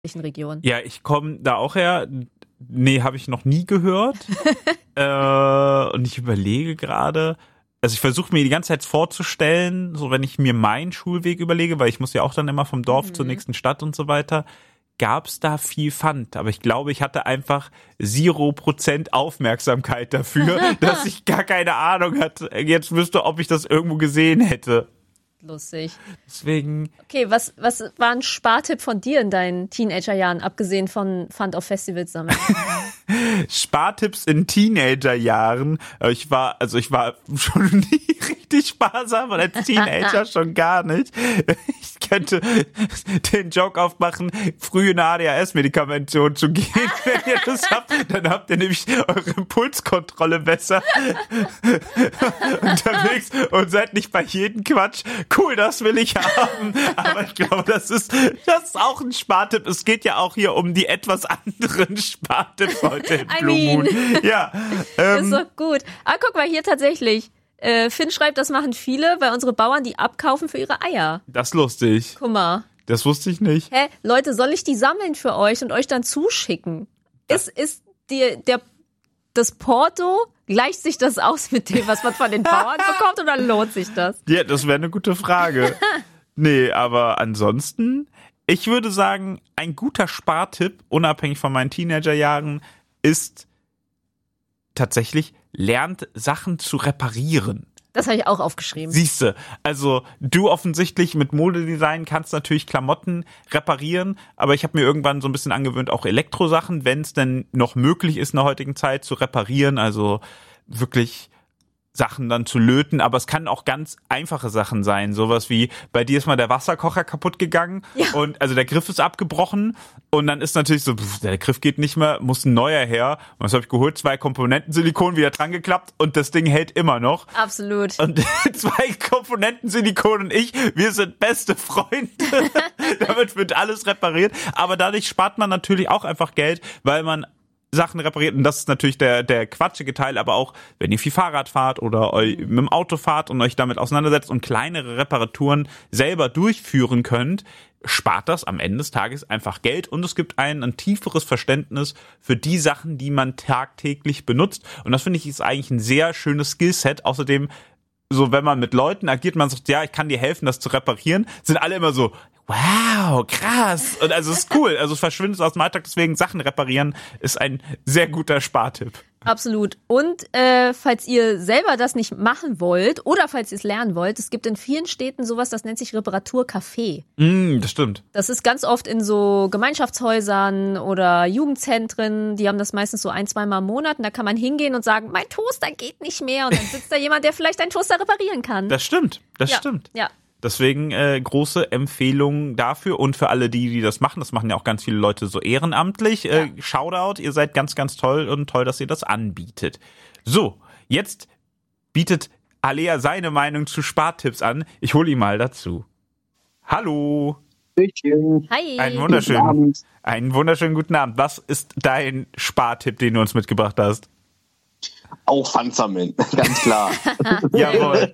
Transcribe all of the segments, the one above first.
Region. Ja, ich komme da auch her. Nee, habe ich noch nie gehört. Und ich überlege gerade, also ich versuche mir die ganze Zeit vorzustellen, so wenn ich mir meinen Schulweg überlege, weil ich muss ja auch dann immer vom Dorf zur nächsten Stadt und so weiter, gab's da viel Pfand. Aber ich glaube, ich hatte einfach 0% Aufmerksamkeit dafür, dass ich gar keine Ahnung hatte. Jetzt wüsste, ob ich das irgendwo gesehen hätte. Lustig. Deswegen. Okay, was war ein Spartipp von dir in deinen Teenagerjahren, abgesehen von Pfand auf Festivals sammeln? Spartipps in Teenagerjahren. Ich war schon nie richtig sparsam und als Teenager schon gar nicht. Ich könnte den Joke aufmachen, früh eine ADHS-Medikamentation zu gehen. Wenn ihr das habt, dann habt ihr nämlich eure Impulskontrolle besser unterwegs und seid nicht bei jedem Quatsch. Cool, das will ich haben. Aber ich glaube, das ist auch ein Spartipp. Es geht ja auch hier um die etwas anderen Spartipps heute in Blue Moon. Ja. Das ist doch gut. Ah, guck mal, hier tatsächlich. Finn schreibt, das machen viele, weil unsere Bauern die abkaufen für ihre Eier. Das ist lustig. Guck mal. Das wusste ich nicht. Hä? Leute, soll ich die sammeln für euch und euch dann zuschicken? Ist das Porto, gleicht sich das aus mit dem, was man von den Bauern bekommt, oder lohnt sich das? Ja, das wäre eine gute Frage. Nee, aber ansonsten, ich würde sagen, ein guter Spartipp, unabhängig von meinen Teenagerjahren, ist tatsächlich, lernt Sachen zu reparieren. Das habe ich auch aufgeschrieben. Siehste, also du offensichtlich mit Modedesign kannst natürlich Klamotten reparieren, aber ich habe mir irgendwann so ein bisschen angewöhnt, auch Elektrosachen, wenn es denn noch möglich ist in der heutigen Zeit, zu reparieren, also wirklich Sachen dann zu löten, aber es kann auch ganz einfache Sachen sein, sowas wie, bei dir ist mal der Wasserkocher kaputt gegangen und also der Griff ist abgebrochen und dann ist natürlich so, der Griff geht nicht mehr, muss ein neuer her und das habe ich geholt, 2 Komponenten Silikon wieder dran geklappt und das Ding hält immer noch. Absolut. Und 2 Komponenten Silikon und ich, wir sind beste Freunde. Damit wird alles repariert, aber dadurch spart man natürlich auch einfach Geld, weil man Sachen repariert und das ist natürlich der quatschige Teil, aber auch wenn ihr viel Fahrrad fahrt oder mit dem Auto fahrt und euch damit auseinandersetzt und kleinere Reparaturen selber durchführen könnt, spart das am Ende des Tages einfach Geld und es gibt ein tieferes Verständnis für die Sachen, die man tagtäglich benutzt und das finde ich ist eigentlich ein sehr schönes Skillset. Außerdem, so wenn man mit Leuten agiert, man sagt, ja, ich kann dir helfen, das zu reparieren, sind alle immer so, wow, krass. Und also es ist cool. Also es verschwindet aus dem Alltag, deswegen Sachen reparieren ist ein sehr guter Spartipp. Absolut. Und falls ihr selber das nicht machen wollt oder falls ihr es lernen wollt, es gibt in vielen Städten sowas, das nennt sich Reparaturcafé. Das stimmt. Das ist ganz oft in so Gemeinschaftshäusern oder Jugendzentren. Die haben das meistens so 1-2 Mal im Monat. Und da kann man hingehen und sagen, mein Toaster geht nicht mehr. Und dann sitzt da jemand, der vielleicht deinen Toaster reparieren kann. Das stimmt. Das stimmt. Ja. Deswegen große Empfehlung dafür und für alle die das machen ja auch ganz viele Leute so ehrenamtlich. Shoutout, ihr seid ganz, ganz toll und toll, dass ihr das anbietet. So, jetzt bietet Alea seine Meinung zu Spartipps an. Ich hole ihn mal dazu. Hallo. Hi. Einen wunderschönen guten Abend. Was ist dein Spartipp, den du uns mitgebracht hast? Auch Pfand sammeln, ganz klar. Jawohl.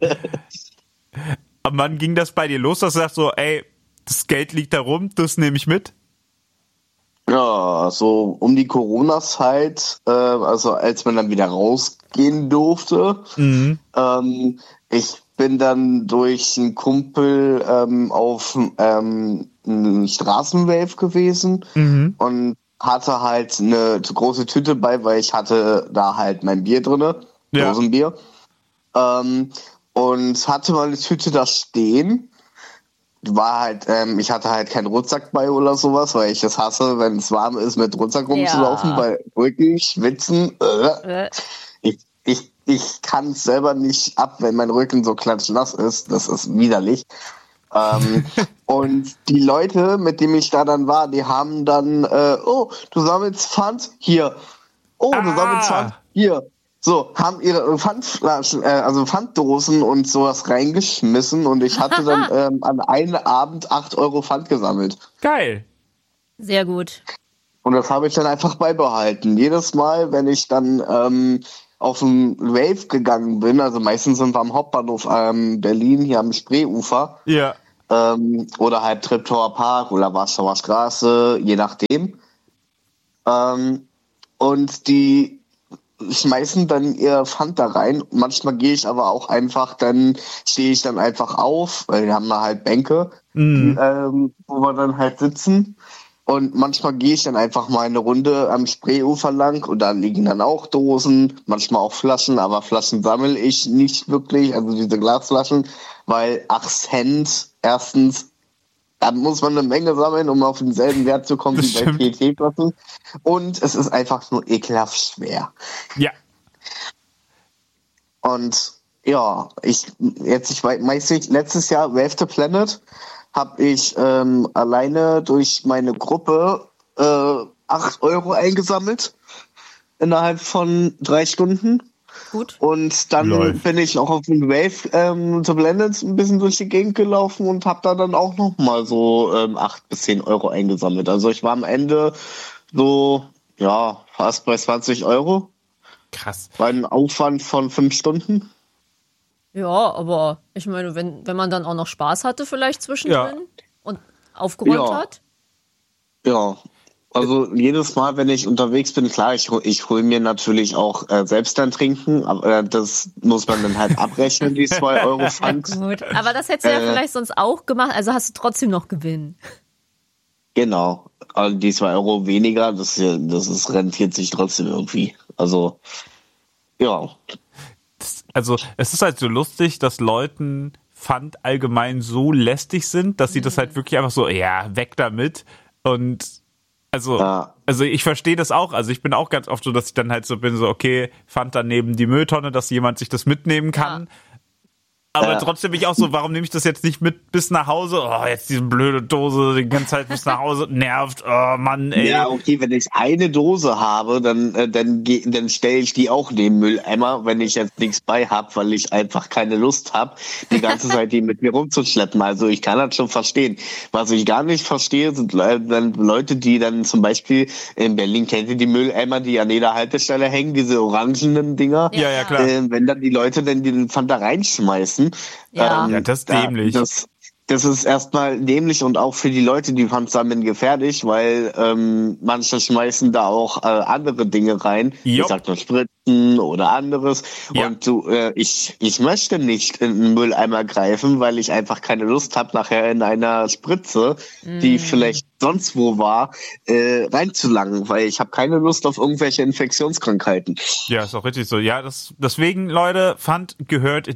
Wann ging das bei dir los, dass du sagst so, ey, das Geld liegt da rum, das nehme ich mit? Ja, so um die Corona-Zeit, also als man dann wieder rausgehen durfte. Ich bin dann durch einen Kumpel auf einen Straßenwave gewesen und hatte halt eine zu große Tüte bei, weil ich hatte da halt mein Bier drinne, Dosenbier. Und hatte mal eine Tüte da stehen. War halt, ich hatte halt keinen Rucksack bei oder sowas, weil ich es hasse, wenn es warm ist, mit Rucksack rumzulaufen, weil Rücken, Schwitzen. Ich kann es selber nicht ab, wenn mein Rücken so klatschnass ist. Das ist widerlich. Und die Leute, mit denen ich da dann war, die haben dann, oh, du sammelst Pfand? Hier. Oh, du sammelst Pfand? Hier. So, haben ihre Pfandflaschen, also Pfanddosen und sowas reingeschmissen und ich hatte dann an einem Abend 8 Euro Pfand gesammelt. Geil. Sehr gut. Und das habe ich dann einfach beibehalten. Jedes Mal, wenn ich dann auf den Wave gegangen bin, also meistens sind wir am Hauptbahnhof Berlin, hier am Spreeufer, oder halt Treptower Park oder Warschauer Straße, je nachdem. Und die schmeißen dann ihr Pfand da rein. Manchmal gehe ich aber auch einfach, dann stehe ich dann einfach auf, weil wir haben da halt Bänke, wo wir dann halt sitzen. Und manchmal gehe ich dann einfach mal eine Runde am Spreeufer lang und da liegen dann auch Dosen, manchmal auch Flaschen, aber Flaschen sammle ich nicht wirklich, also diese Glasflaschen, weil 8 Cent, erstens, da muss man eine Menge sammeln, um auf denselben Wert zu kommen wie bei PET-Flaschen. Und es ist einfach nur ekelhaft schwer. Ja. Und ja, letztes Jahr Wave the Planet habe ich alleine durch meine Gruppe 8 Euro eingesammelt innerhalb von 3 Stunden. Gut. Und dann bin ich auch auf dem Wave the Planet ein bisschen durch die Gegend gelaufen und habe da dann auch noch mal so 8 bis 10 Euro eingesammelt. Also ich war am Ende so, ja, fast bei 20 Euro. Krass. Bei einem Aufwand von 5 Stunden. Ja, aber ich meine, wenn man dann auch noch Spaß hatte vielleicht zwischendrin und aufgeräumt hat. Ja, also jedes Mal, wenn ich unterwegs bin, klar, ich hole mir natürlich auch selbst dann trinken, aber das muss man dann halt abrechnen, die 2 Euro Pfand. Gut, aber das hättest du ja vielleicht sonst auch gemacht, also hast du trotzdem noch Gewinn. Genau, also die 2 Euro weniger, das rentiert sich trotzdem irgendwie. Also, ja. Also es ist halt so lustig, dass Leuten Pfand allgemein so lästig sind, dass sie das halt wirklich einfach so, ja, weg damit. Und also ich verstehe das auch. Also ich bin auch ganz oft so, dass ich dann halt so bin, so okay, Pfand dann neben die Mülltonne, dass jemand sich das mitnehmen kann. Ja. Aber trotzdem bin ich auch so, warum nehme ich das jetzt nicht mit bis nach Hause? Oh, jetzt diese blöde Dose die ganze Zeit bis nach Hause, nervt. Oh Mann, ey. Ja, okay, wenn ich eine Dose habe, dann stelle ich die auch neben Mülleimer, wenn ich jetzt nichts bei habe, weil ich einfach keine Lust habe, die ganze Zeit die mit mir rumzuschleppen. Also ich kann das schon verstehen. Was ich gar nicht verstehe, sind dann Leute, die dann zum Beispiel in Berlin, kennt ihr die Mülleimer, die an jeder Haltestelle hängen, diese orangenen Dinger? Ja, klar. Wenn dann die Leute dann den Pfand da reinschmeißen, ja, das ist dämlich. Das ist erstmal dämlich und auch für die Leute, die Pfand sammeln, gefährlich, weil manche schmeißen da auch andere Dinge rein. Ich sag nur Spritzen oder anderes. Ja. Und ich möchte nicht in den Mülleimer greifen, weil ich einfach keine Lust habe, nachher in einer Spritze, die vielleicht sonst wo war, reinzulangen, weil ich habe keine Lust auf irgendwelche Infektionskrankheiten. Ja, ist auch richtig so. Ja, deswegen, Leute, Pfand gehört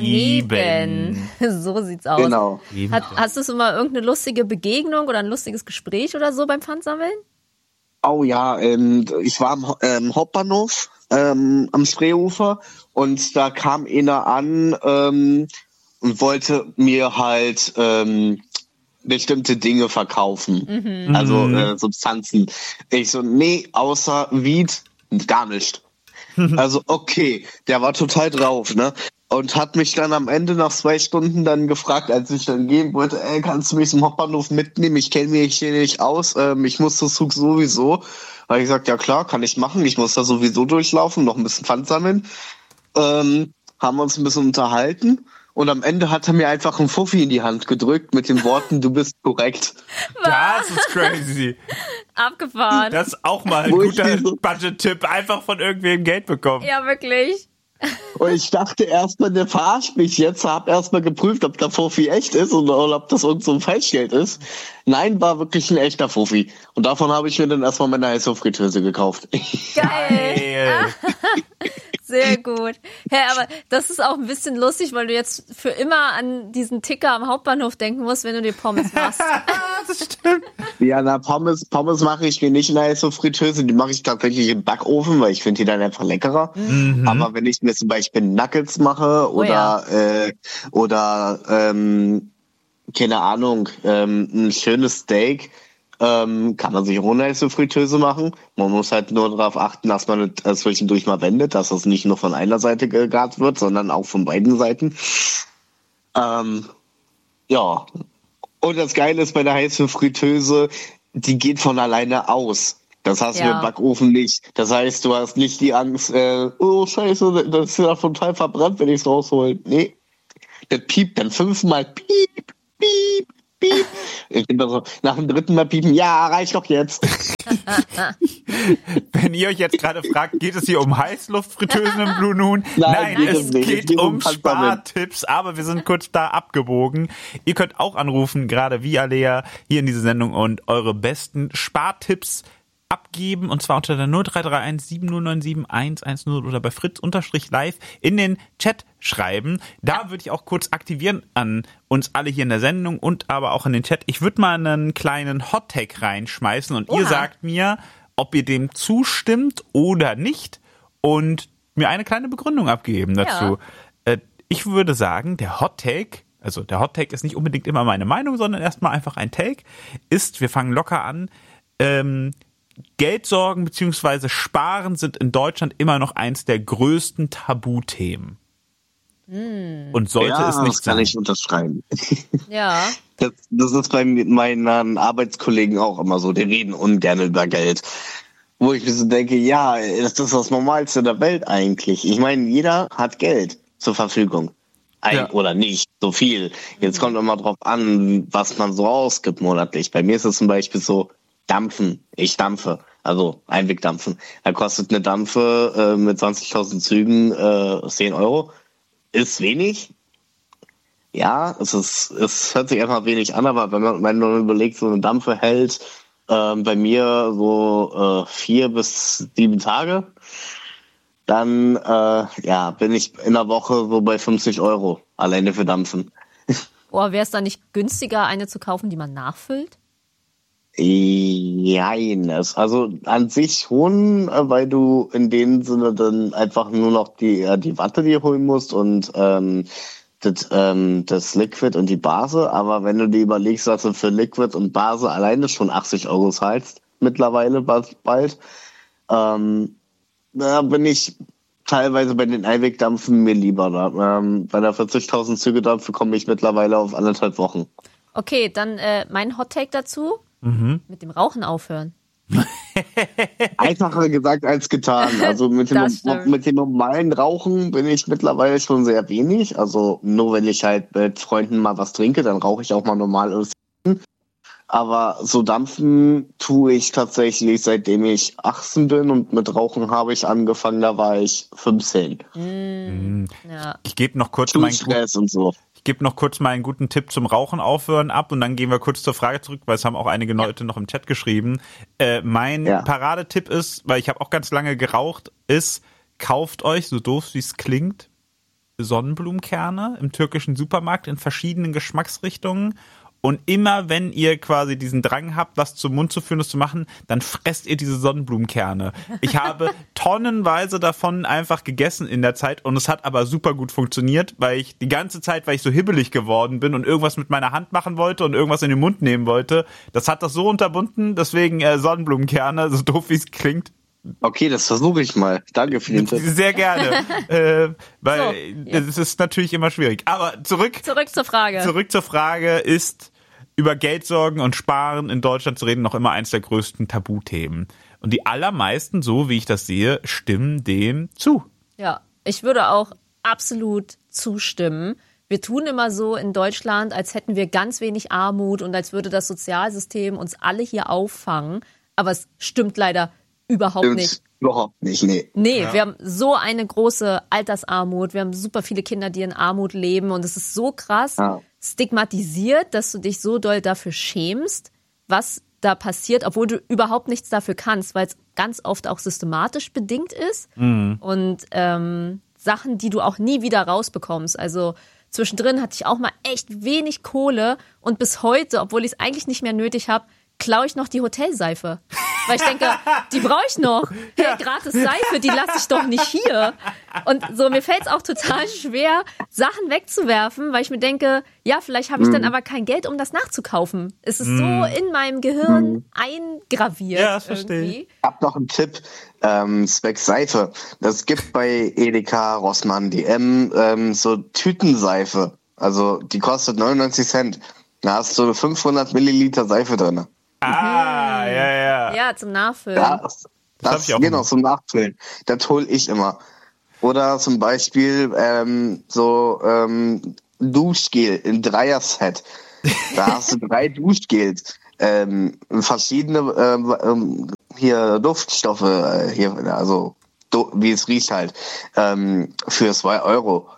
daneben. So sieht's aus. Genau. Hast du so mal irgendeine lustige Begegnung oder ein lustiges Gespräch oder so beim Pfandsammeln? Oh ja, ich war am Hauptbahnhof am Spreeufer und da kam einer an und wollte mir halt bestimmte Dinge verkaufen, also Substanzen. Ich so, nee, außer Weed gar nicht. Also okay, der war total drauf, ne? Und hat mich dann am Ende nach 2 Stunden dann gefragt, als ich dann gehen wollte, kannst du mich zum Hauptbahnhof mitnehmen? Ich kenne mich hier nicht aus, ich muss zum Zug sowieso. Habe ich gesagt, ja klar, kann ich machen, ich muss da sowieso durchlaufen, noch ein bisschen Pfand sammeln. Haben wir uns ein bisschen unterhalten und am Ende hat er mir einfach einen Fuffi in die Hand gedrückt mit den Worten, du bist korrekt. Das ist crazy. Abgefahren. Das ist auch mal ein guter Budget-Tipp, einfach von irgendwem Geld bekommen. Ja, wirklich. Und ich dachte erstmal, der verarscht mich jetzt, habe erstmal geprüft, ob der Fuffi echt ist oder ob das irgend so ein Falschgeld ist. Nein, war wirklich ein echter Fuffi. Und davon habe ich mir dann erstmal meine Eishof-Fritteuse gekauft. Geil. Sehr gut. Hey, aber das ist auch ein bisschen lustig, weil du jetzt für immer an diesen Ticker am Hauptbahnhof denken musst, wenn du dir Pommes machst. Das stimmt. Ja, Pommes mache ich mir nicht in der Eishof-Fritteuse, die mache ich tatsächlich im Backofen, weil ich finde die dann einfach leckerer. Mhm. Aber wenn ich mir zum Beispiel Nuggets mache oder keine Ahnung, ein schönes Steak, kann man sich ohne Eishof-Fritteuse machen. Man muss halt nur darauf achten, dass man es zwischendurch mal wendet, dass es nicht nur von einer Seite gegart wird, sondern auch von beiden Seiten. Ja. Und das Geile ist bei der Eishof-Fritteuse, die geht von alleine aus. Das hast du im Backofen nicht. Das heißt, du hast nicht die Angst, oh scheiße, das ist ja total verbrannt, wenn ich es raushole. Nee, das piept dann 5-mal piep. piep, piep. Ich bin da so, nach dem dritten Mal piepen, ja, reicht doch jetzt. Wenn ihr euch jetzt gerade fragt, geht es hier um Heißluftfritteusen im Blue Moon? Nein, es geht um Spartipps, aber wir sind kurz da abgebogen. Ihr könnt auch anrufen, gerade wie Alea, hier in diese Sendung und eure besten Spartipps abgeben, und zwar unter der 0331 7097 110 oder bei Fritz_live in den Chat schreiben. Da würde ich auch kurz aktivieren an uns alle hier in der Sendung und aber auch in den Chat. Ich würde mal einen kleinen Hot-Tag reinschmeißen und ihr sagt mir, ob ihr dem zustimmt oder nicht und mir eine kleine Begründung abgeben dazu. Ja. Ich würde sagen, der Hot-Tag, also der Hot-Tag ist nicht unbedingt immer meine Meinung, sondern erstmal einfach ein Take, ist, wir fangen locker an, Geldsorgen bzw. Sparen sind in Deutschland immer noch eins der größten Tabuthemen. Und sollte es nicht das sein. Kann ich unterschreiben. Ja. Das ist bei meinen Arbeitskollegen auch immer so. Die reden ungern über Geld. Wo ich mir so denke, ja, das ist das Normalste der Welt eigentlich. Ich meine, jeder hat Geld zur Verfügung. Oder nicht, so viel. Jetzt kommt immer drauf an, was man so ausgibt monatlich. Bei mir ist es zum Beispiel so, Dampfen. Ich dampfe. Also Einwegdampfen. Da kostet eine Dampfe mit 20.000 Zügen 10 Euro. Ist wenig. Ja, es hört sich einfach wenig an, aber wenn man überlegt, so eine Dampfe hält bei mir so 4 bis 7 Tage, dann bin ich in der Woche so bei 50 Euro alleine für Dampfen. Wäre es dann nicht günstiger, eine zu kaufen, die man nachfüllt? Nein, also an sich schon, weil du in dem Sinne dann einfach nur noch die Watte dir holen musst und das Liquid und die Base. Aber wenn du dir überlegst, dass du für Liquid und Base alleine schon 80 Euro zahlst, mittlerweile bald, da bin ich teilweise bei den Einwegdampfen mir lieber da. Bei der 40.000 Züge Dampfe komme ich mittlerweile auf 1,5 Wochen. Okay, dann mein Hot-Take dazu. Mit dem Rauchen aufhören. Einfacher gesagt als getan. Also mit dem normalen Rauchen bin ich mittlerweile schon sehr wenig. Also nur wenn ich halt mit Freunden mal was trinke, dann rauche ich auch mal normal. Aber so dampfen tue ich tatsächlich, seitdem ich 18 bin, und mit Rauchen habe ich angefangen, da war ich 15. Ja. Ich gebe noch kurz meinen guten Tipp zum Rauchen aufhören ab und dann gehen wir kurz zur Frage zurück, weil es haben auch einige Leute noch im Chat geschrieben. Mein Paradetipp ist, weil ich habe auch ganz lange geraucht, ist, kauft euch, so doof wie es klingt, Sonnenblumenkerne im türkischen Supermarkt in verschiedenen Geschmacksrichtungen. Und immer, wenn ihr quasi diesen Drang habt, was zum Mund zu führen, das zu machen, dann fresst ihr diese Sonnenblumenkerne. Ich habe tonnenweise davon einfach gegessen in der Zeit und es hat aber super gut funktioniert, weil ich die ganze Zeit, weil ich so hibbelig geworden bin und irgendwas mit meiner Hand machen wollte und irgendwas in den Mund nehmen wollte, das hat das so unterbunden, deswegen Sonnenblumenkerne, so doof wie es klingt. Okay, das versuche ich mal. Danke für den Tipp. Sehr gerne, weil es ist natürlich immer schwierig. Aber zurück zur Frage. Zurück zur Frage ist, über Geldsorgen und Sparen in Deutschland zu reden, noch immer eins der größten Tabuthemen. Und die allermeisten, so wie ich das sehe, stimmen dem zu. Ja, ich würde auch absolut zustimmen. Wir tun immer so in Deutschland, als hätten wir ganz wenig Armut und als würde das Sozialsystem uns alle hier auffangen. Aber es stimmt leider überhaupt nicht. Überhaupt nicht, nee. Nee, wir haben so eine große Altersarmut. Wir haben super viele Kinder, die in Armut leben. Und es ist so krass stigmatisiert, dass du dich so doll dafür schämst, was da passiert, obwohl du überhaupt nichts dafür kannst, weil es ganz oft auch systematisch bedingt ist. Und Sachen, die du auch nie wieder rausbekommst. Also zwischendrin hatte ich auch mal echt wenig Kohle und bis heute, obwohl ich es eigentlich nicht mehr nötig habe, klaue ich noch die Hotelseife. Weil ich denke, die brauche ich noch. Hey, gratis Seife, die lasse ich doch nicht hier. Und so, mir fällt es auch total schwer, Sachen wegzuwerfen, weil ich mir denke, ja, vielleicht habe ich dann aber kein Geld, um das nachzukaufen. Es ist so in meinem Gehirn eingraviert. Ja, das verstehe ich. Ich habe noch einen Tipp, Speck Seife. Das gibt bei Edeka, Rossmann, DM so Tütenseife. Also die kostet 99 Cent. Da hast du 500 Milliliter Seife drin. Ja. Ja, zum Nachfüllen. Das genau, zum Nachfüllen. Das hole ich immer. Oder zum Beispiel Duschgel in Dreier-Set. Da hast du 3 Duschgels, verschiedene hier Duftstoffe, also wie es riecht halt, für 2 Euro.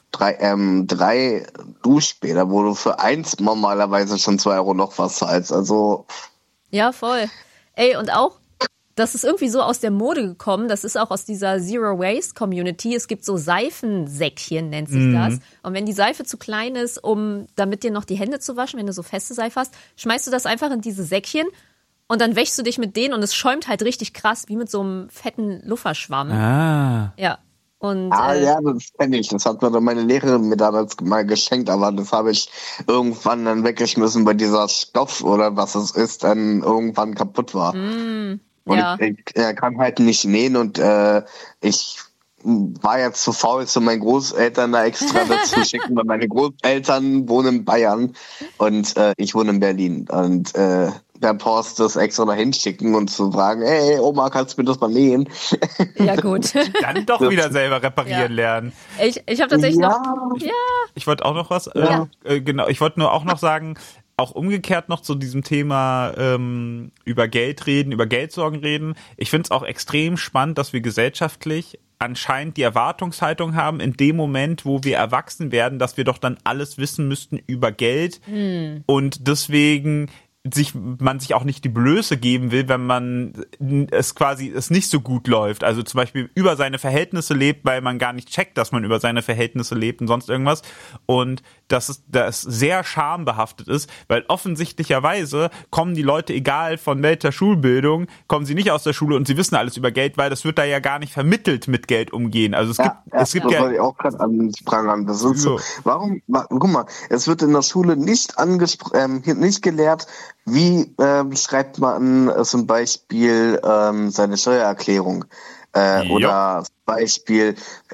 3 Duschbäder, wo du für 1 normalerweise schon 2 Euro noch was zahlst. Also. Ja, voll. Ey, und auch, das ist irgendwie so aus der Mode gekommen. Das ist auch aus dieser Zero Waste Community. Es gibt so Seifensäckchen, nennt sich das. Und wenn die Seife zu klein ist, damit dir noch die Hände zu waschen, wenn du so feste Seife hast, schmeißt du das einfach in diese Säckchen und dann wäschst du dich mit denen und es schäumt halt richtig krass, wie mit so einem fetten Lufferschwamm. Ah. Ja. Und, ja, das kenne ich. Das hat mir meine Lehrerin mir damals mal geschenkt, aber das habe ich irgendwann dann weggeschmissen, weil dieser Stoff oder was es ist, dann irgendwann kaputt war. Und ich kann halt nicht nähen und ich war jetzt zu faul, zu meinen Großeltern da extra dazu schicken, weil meine Großeltern wohnen in Bayern und ich wohne in Berlin. Und der Post das extra dahin schicken und zu fragen, hey Oma, kannst du mir das mal nähen? Ja, gut. Dann doch wieder selber reparieren lernen. Ich habe tatsächlich noch... Ja. Ich wollte auch noch was... genau, ich wollte nur auch noch sagen, auch umgekehrt noch zu diesem Thema über Geld reden, über Geldsorgen reden. Ich finde es auch extrem spannend, dass wir gesellschaftlich anscheinend die Erwartungshaltung haben, in dem Moment, wo wir erwachsen werden, dass wir doch dann alles wissen müssten über Geld und deswegen man sich auch nicht die Blöße geben will, wenn man es nicht so gut läuft. Also zum Beispiel über seine Verhältnisse lebt, weil man gar nicht checkt, dass man über seine Verhältnisse lebt und sonst irgendwas. Und dass das sehr schambehaftet ist, weil offensichtlicherweise kommen die Leute, egal von welcher Schulbildung, kommen sie nicht aus der Schule und sie wissen alles über Geld, weil das wird da ja gar nicht vermittelt, mit Geld umgehen. Also es gibt das wollte ich auch gerade anprangern. Das ist so. Warum? Guck mal, es wird in der Schule nicht nicht gelehrt, wie schreibt man zum Beispiel seine Steuererklärung oder zum Beispiel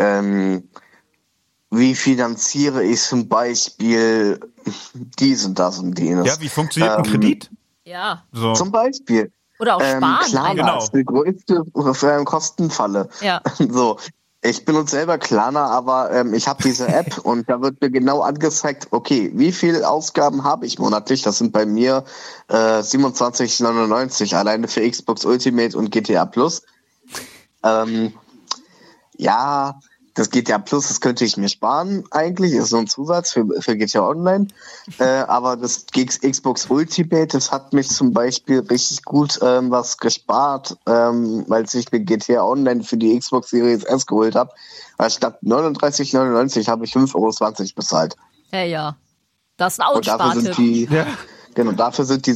wie finanziere ich zum Beispiel dies und das und jenes. Ja, wie funktioniert ein Kredit? Ja. So. Zum Beispiel. Oder auch sparen. Klarna genau. ist die größte Kostenfalle. Ja. So. Ich benutze selber Klarna, aber ich habe diese App und da wird mir genau angezeigt, okay, wie viel Ausgaben habe ich monatlich? Das sind bei mir 27,99 alleine für Xbox Ultimate und GTA Plus. Ja, das GTA Plus, das könnte ich mir sparen eigentlich, ist so ein Zusatz für GTA Online. Aber das Xbox Ultimate, das hat mich zum Beispiel richtig gut was gespart, weil ich mir GTA Online für die Xbox Series S geholt habe. Weil statt 39,99 habe ich 5,20 € bezahlt. Hey, ja. Das ist ein Ausspartipp. Genau, dafür sind die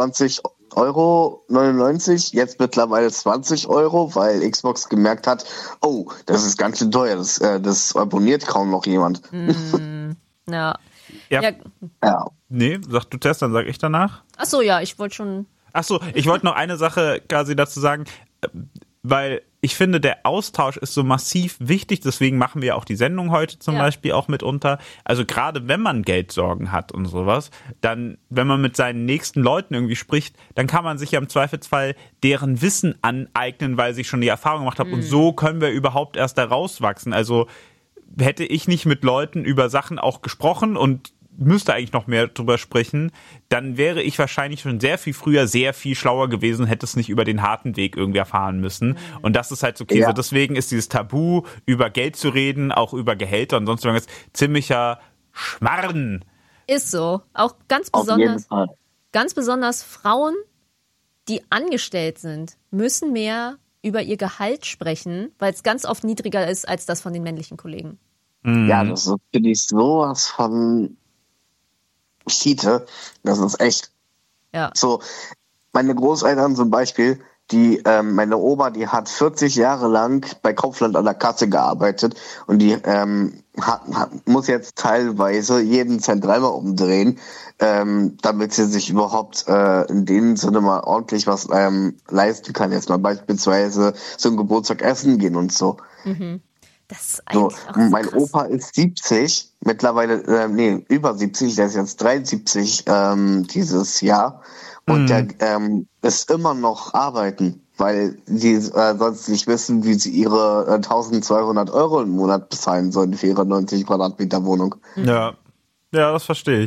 27,99 € jetzt mittlerweile 20 €, weil Xbox gemerkt hat, oh, das ist ganz schön teuer, das abonniert kaum noch jemand. Ja. Nee, sag du Test, dann sag ich danach. Achso, ja, ich wollte schon... Achso, ich wollte noch eine Sache quasi dazu sagen, weil ich finde, der Austausch ist so massiv wichtig, deswegen machen wir auch die Sendung heute zum Beispiel auch mitunter. Also gerade wenn man Geldsorgen hat und sowas, dann, wenn man mit seinen nächsten Leuten irgendwie spricht, dann kann man sich ja im Zweifelsfall deren Wissen aneignen, weil sie schon die Erfahrung gemacht haben. Und so können wir überhaupt erst da rauswachsen. Also hätte ich nicht mit Leuten über Sachen auch gesprochen und müsste eigentlich noch mehr drüber sprechen, dann wäre ich wahrscheinlich schon sehr viel früher sehr viel schlauer gewesen, hätte es nicht über den harten Weg irgendwie erfahren müssen. Und das ist halt so Käse. Ja. Deswegen ist dieses Tabu, über Geld zu reden, auch über Gehälter und sonst irgendwas, ziemlicher Schmarrn. Ist so. Auch ganz besonders Frauen, die angestellt sind, müssen mehr über ihr Gehalt sprechen, weil es ganz oft niedriger ist als das von den männlichen Kollegen. Ja, das finde ich sowas von Schiete. Das ist echt. Ja. So, meine Großeltern zum Beispiel, meine Oma, die hat 40 Jahre lang bei Kaufland an der Kasse gearbeitet und die muss jetzt teilweise jeden Cent dreimal umdrehen, damit sie sich überhaupt in dem Sinne mal ordentlich was leisten kann. Jetzt mal beispielsweise zum Geburtstag essen gehen und so. Mhm. Das ist eigentlich so, auch so mein krass. Opa ist 70, mittlerweile, über 70, der ist jetzt 73 dieses Jahr und der ist immer noch arbeiten, weil die sonst nicht wissen, wie sie ihre 1.200 € im Monat bezahlen sollen für ihre 90 Quadratmeter Wohnung. Ja, das verstehe ich.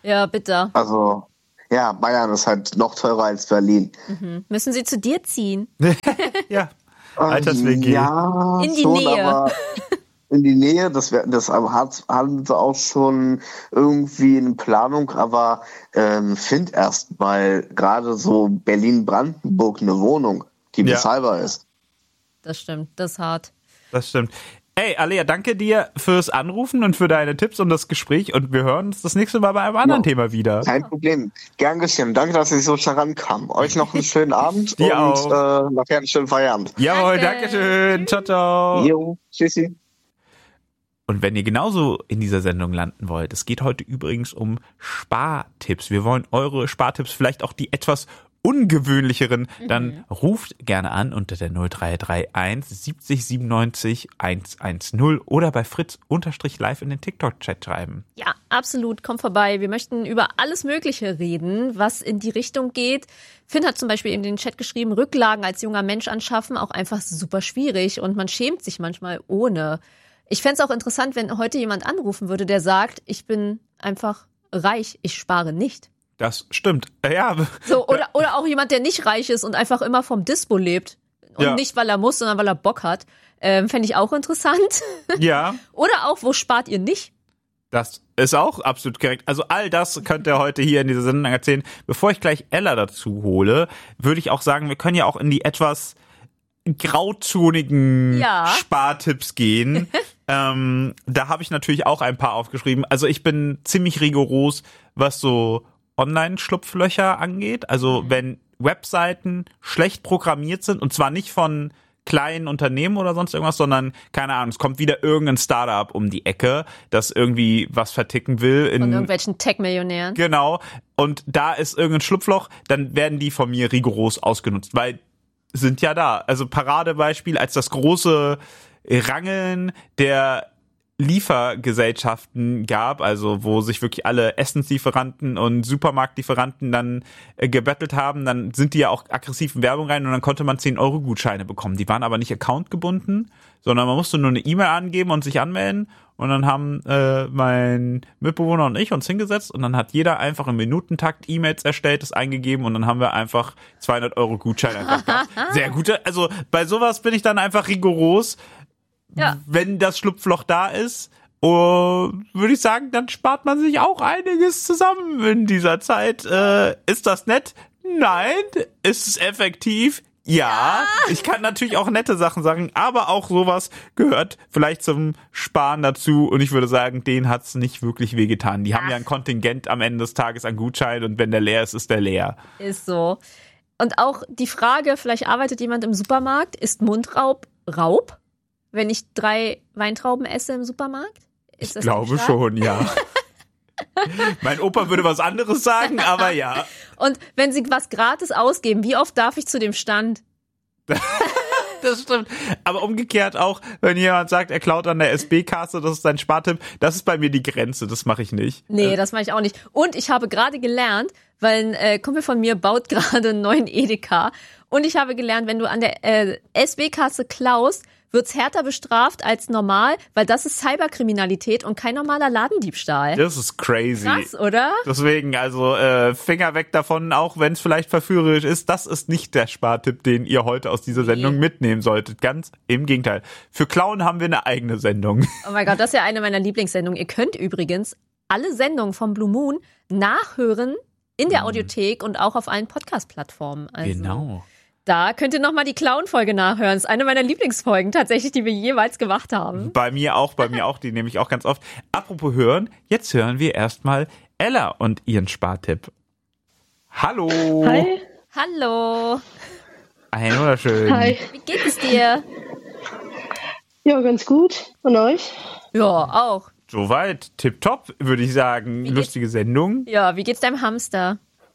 Ja, bitter. Also, ja, Bayern ist halt noch teurer als Berlin. Müssen sie zu dir ziehen? Ja, Alters-WG. Ja, in die schon, Nähe. aber in die Nähe, das haben sie auch schon irgendwie in Planung, aber find erst mal gerade so Berlin-Brandenburg eine Wohnung, die bezahlbar ist. Das stimmt, das ist hart. Das stimmt. Ey, Alea, danke dir fürs Anrufen und für deine Tipps und das Gespräch und wir hören uns das nächste Mal bei einem anderen Thema wieder. Kein Problem. Gern geschehen. Danke, dass ich so schnell rankam. Euch noch einen schönen Abend Dir und auch. nachher einen schönen Feierabend. Jawohl, danke schön. Ciao, ciao. Jo, tschüssi. Und wenn ihr genauso in dieser Sendung landen wollt, es geht heute übrigens um Spartipps. Wir wollen eure Spartipps, vielleicht auch die etwas ungewöhnlicheren, dann ruft gerne an unter der 0331 70 97 110 oder bei Fritz_live in den TikTok-Chat schreiben. Ja, absolut. Kommt vorbei. Wir möchten über alles Mögliche reden, was in die Richtung geht. Finn hat zum Beispiel in den Chat geschrieben, Rücklagen als junger Mensch anschaffen, auch einfach super schwierig und man schämt sich manchmal ohne. Ich fände es auch interessant, wenn heute jemand anrufen würde, der sagt, ich bin einfach reich, ich spare nicht. Das stimmt. Ja. So, oder auch jemand, der nicht reich ist und einfach immer vom Dispo lebt. Und nicht, weil er muss, sondern weil er Bock hat. Fände ich auch interessant. Ja. Oder auch, wo spart ihr nicht? Das ist auch absolut korrekt. Also all das könnt ihr heute hier in dieser Sendung erzählen. Bevor ich gleich Ella dazu hole, würde ich auch sagen, wir können ja auch in die etwas grauzonigen Spartipps gehen. Da habe ich natürlich auch ein paar aufgeschrieben. Also ich bin ziemlich rigoros, was so Online-Schlupflöcher angeht. Also wenn Webseiten schlecht programmiert sind und zwar nicht von kleinen Unternehmen oder sonst irgendwas, sondern, keine Ahnung, es kommt wieder irgendein Startup um die Ecke, das irgendwie was verticken will. Von irgendwelchen Tech-Millionären. Genau. Und da ist irgendein Schlupfloch, dann werden die von mir rigoros ausgenutzt, weil sind ja da. Also Paradebeispiel als das große Rangeln der Liefergesellschaften gab, also wo sich wirklich alle Essenslieferanten und Supermarktlieferanten dann gebettelt haben, dann sind die ja auch aggressiv in Werbung rein und dann konnte man 10-Euro-Gutscheine bekommen. Die waren aber nicht accountgebunden, sondern man musste nur eine E-Mail angeben und sich anmelden und dann haben mein Mitbewohner und ich uns hingesetzt und dann hat jeder einfach im Minutentakt E-Mails erstellt, das eingegeben und dann haben wir einfach 200-Euro-Gutscheine einfach gehabt. Sehr gute, also bei sowas bin ich dann einfach rigoros. Ja. Wenn das Schlupfloch da ist, würde ich sagen, dann spart man sich auch einiges zusammen in dieser Zeit. Ist das nett? Nein. Ist es effektiv? Ja. Ich kann natürlich auch nette Sachen sagen, aber auch sowas gehört vielleicht zum Sparen dazu und ich würde sagen, denen hat's nicht wirklich wehgetan. Die haben ja ein Kontingent am Ende des Tages an Gutschein und wenn der leer ist, ist der leer. Ist so. Und auch die Frage, vielleicht arbeitet jemand im Supermarkt, ist Mundraub Raub? Wenn ich 3 Weintrauben esse im Supermarkt? Ich glaube schon, ja. Mein Opa würde was anderes sagen, aber ja. Und wenn Sie was gratis ausgeben, wie oft darf ich zu dem Stand? Das stimmt. Aber umgekehrt auch, wenn jemand sagt, er klaut an der SB-Kasse, das ist sein Spartipp, das ist bei mir die Grenze, das mache ich nicht. Nee, das mache ich auch nicht. Und ich habe gerade gelernt, weil ein Kumpel von mir baut gerade einen neuen Edeka und ich habe gelernt, wenn du an der SB-Kasse klaust, wird's härter bestraft als normal, weil das ist Cyberkriminalität und kein normaler Ladendiebstahl. Das ist crazy. Krass, oder? Deswegen, also Finger weg davon, auch wenn es vielleicht verführerisch ist. Das ist nicht der Spartipp, den ihr heute aus dieser Sendung mitnehmen solltet. Ganz im Gegenteil. Für Klauen haben wir eine eigene Sendung. Oh mein Gott, das ist ja eine meiner Lieblingssendungen. Ihr könnt übrigens alle Sendungen vom Blue Moon nachhören in der Audiothek und auch auf allen Podcast-Plattformen. Also genau. Da könnt ihr nochmal die Clown-Folge nachhören. Das ist eine meiner Lieblingsfolgen tatsächlich, die wir jeweils gemacht haben. Bei mir auch, die nehme ich auch ganz oft. Apropos hören, jetzt hören wir erstmal Ella und ihren Spartipp. Hallo. Hi. Hallo. Ein wunderschön. Hi. Wie geht es dir? Ja, ganz gut. Und euch? Ja, auch. Soweit, tipptopp, würde ich sagen. Lustige Sendung. Ja, wie geht's deinem Hamster?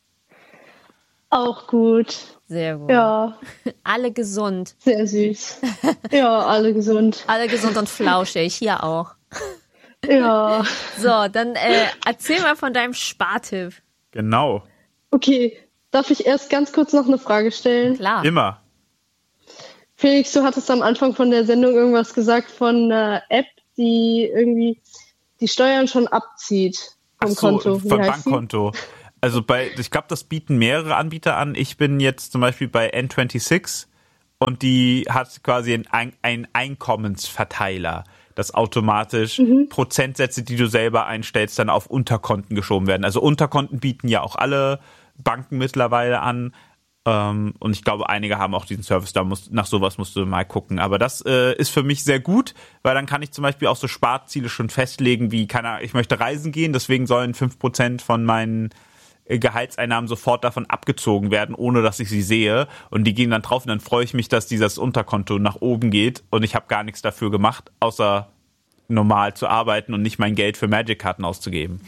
Auch gut. Sehr gut. Ja. Alle gesund. Sehr süß. Ja, alle gesund. Alle gesund und flauschig, hier auch. Ja. So, dann erzähl mal von deinem Spartipp. Genau. Okay, darf ich erst ganz kurz noch eine Frage stellen? Klar. Immer. Felix, du hattest am Anfang von der Sendung irgendwas gesagt von einer App, die irgendwie die Steuern schon abzieht. Vom Konto. Vom Bankkonto. Also ich glaube, das bieten mehrere Anbieter an. Ich bin jetzt zum Beispiel bei N26 und die hat quasi einen Einkommensverteiler, dass automatisch Prozentsätze, die du selber einstellst, dann auf Unterkonten geschoben werden. Also Unterkonten bieten ja auch alle Banken mittlerweile an. Und ich glaube, einige haben auch diesen Service, nach sowas musst du mal gucken. Aber das ist für mich sehr gut, weil dann kann ich zum Beispiel auch so Sparziele schon festlegen, wie, ich möchte reisen gehen, deswegen sollen 5% von meinen Gehaltseinnahmen sofort davon abgezogen werden, ohne dass ich sie sehe. Und die gehen dann drauf und dann freue ich mich, dass dieses Unterkonto nach oben geht und ich habe gar nichts dafür gemacht, außer normal zu arbeiten und nicht mein Geld für Magic-Karten auszugeben.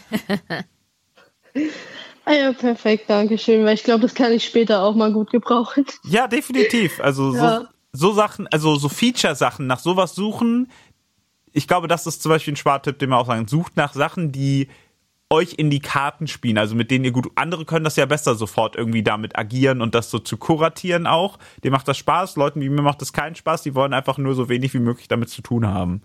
Ah ja, perfekt, danke schön, weil ich glaube, das kann ich später auch mal gut gebrauchen. Ja, definitiv. Also so Sachen, also so Feature-Sachen, nach sowas suchen. Ich glaube, das ist zum Beispiel ein Spartipp, den wir auch sagen. Sucht nach Sachen, die euch in die Karten spielen, also mit denen ihr gut, andere können das ja besser sofort irgendwie damit agieren und das so zu kuratieren auch. Dir macht das Spaß, Leuten wie mir macht das keinen Spaß, die wollen einfach nur so wenig wie möglich damit zu tun haben.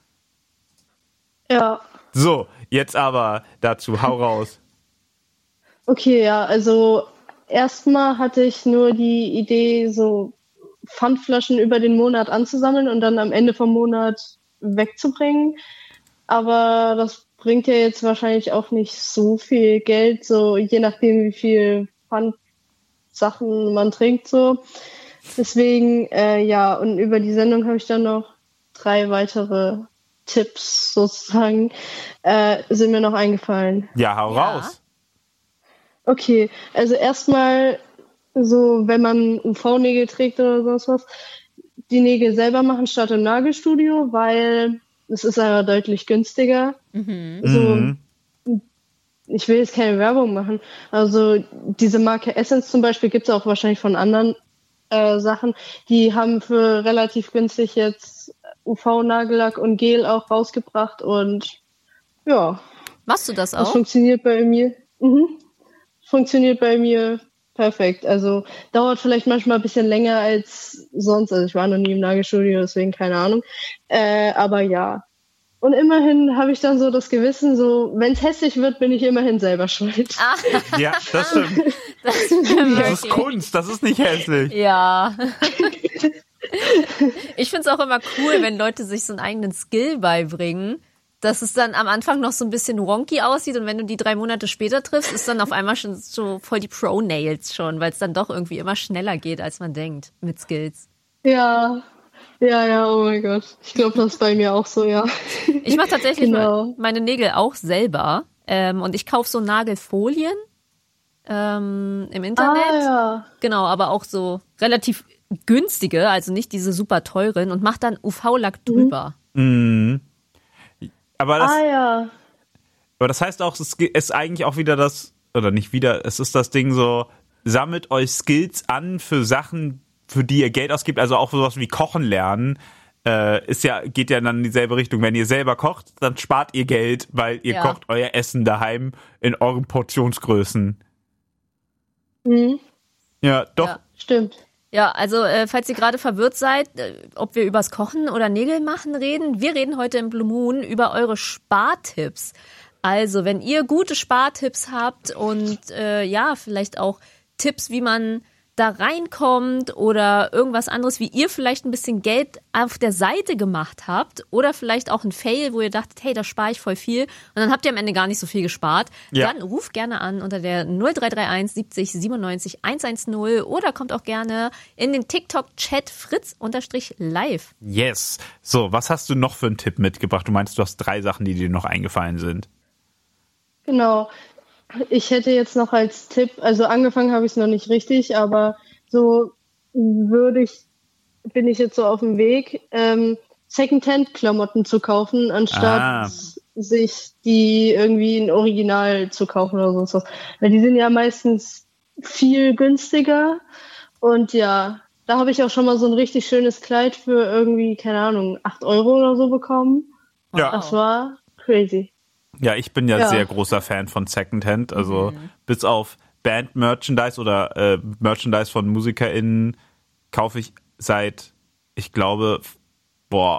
Ja. So, jetzt aber dazu, hau raus. Okay, ja, also erstmal hatte ich nur die Idee, so Pfandflaschen über den Monat anzusammeln und dann am Ende vom Monat wegzubringen. Aber das bringt ja jetzt wahrscheinlich auch nicht so viel Geld, so je nachdem, wie viel Pfandsachen man trinkt, so. Deswegen, ja, und über die Sendung habe ich dann noch 3 weitere Tipps sozusagen, sind mir noch eingefallen. Ja, hau raus. Okay, also erstmal so, wenn man UV-Nägel trägt oder sonst was, die Nägel selber machen statt im Nagelstudio, weil es ist einfach deutlich günstiger. So, ich will jetzt keine Werbung machen, also diese Marke Essence zum Beispiel gibt es auch wahrscheinlich von anderen Sachen, die haben für relativ günstig jetzt UV-Nagellack und Gel auch rausgebracht und ja. Machst du das auch? Das funktioniert bei mir. Funktioniert bei mir perfekt. Also dauert vielleicht manchmal ein bisschen länger als sonst. Also ich war noch nie im Nagelstudio, deswegen keine Ahnung. Aber ja. Und immerhin habe ich dann so das Gewissen, so wenn es hässlich wird, bin ich immerhin selber schuld. Ja, das stimmt. Das ist Kunst, das ist nicht hässlich. Ja. Ich finde es auch immer cool, wenn Leute sich so einen eigenen Skill beibringen, dass es dann am Anfang noch so ein bisschen wonky aussieht und wenn du die 3 Monate später triffst, ist dann auf einmal schon so voll die Pro-Nails schon, weil es dann doch irgendwie immer schneller geht, als man denkt mit Skills. Ja, oh mein Gott. Ich glaube, das ist bei mir auch so, ja. Ich mache tatsächlich meine Nägel auch selber und ich kaufe so Nagelfolien im Internet. Ja. Genau, aber auch so relativ günstige, also nicht diese super teuren und mache dann UV-Lack drüber. Aber das heißt auch, es ist eigentlich auch wieder das, oder nicht wieder, es ist das Ding so, sammelt euch Skills an für Sachen, für die ihr Geld ausgibt, also auch sowas wie Kochen lernen, geht ja dann in dieselbe Richtung. Wenn ihr selber kocht, dann spart ihr Geld, weil ihr kocht euer Essen daheim in euren Portionsgrößen. Ja, doch. Ja, stimmt. Ja, also falls ihr gerade verwirrt seid, ob wir übers Kochen oder Nägel machen reden, wir reden heute im Blue Moon über eure Spartipps. Also wenn ihr gute Spartipps habt und vielleicht auch Tipps, wie man da reinkommt oder irgendwas anderes, wie ihr vielleicht ein bisschen Geld auf der Seite gemacht habt oder vielleicht auch ein Fail, wo ihr dachtet, hey, da spare ich voll viel und dann habt ihr am Ende gar nicht so viel gespart, dann ruft gerne an unter der 0331 70 97 110 oder kommt auch gerne in den TikTok-Chat fritz_live. Yes. So, was hast du noch für einen Tipp mitgebracht? Du meinst, du hast 3 Sachen, die dir noch eingefallen sind. Genau. Ich hätte jetzt noch als Tipp, also angefangen habe ich es noch nicht richtig, aber so bin ich jetzt so auf dem Weg, Secondhand-Klamotten zu kaufen, anstatt sich die irgendwie in Original zu kaufen oder sonst was. Weil die sind ja meistens viel günstiger und ja, da habe ich auch schon mal so ein richtig schönes Kleid für irgendwie, keine Ahnung, 8 Euro oder so bekommen. Ja. Das war crazy. Ja, ich bin ja sehr großer Fan von Secondhand, also bis auf Band-Merchandise oder Merchandise von MusikerInnen kaufe ich seit, ich glaube,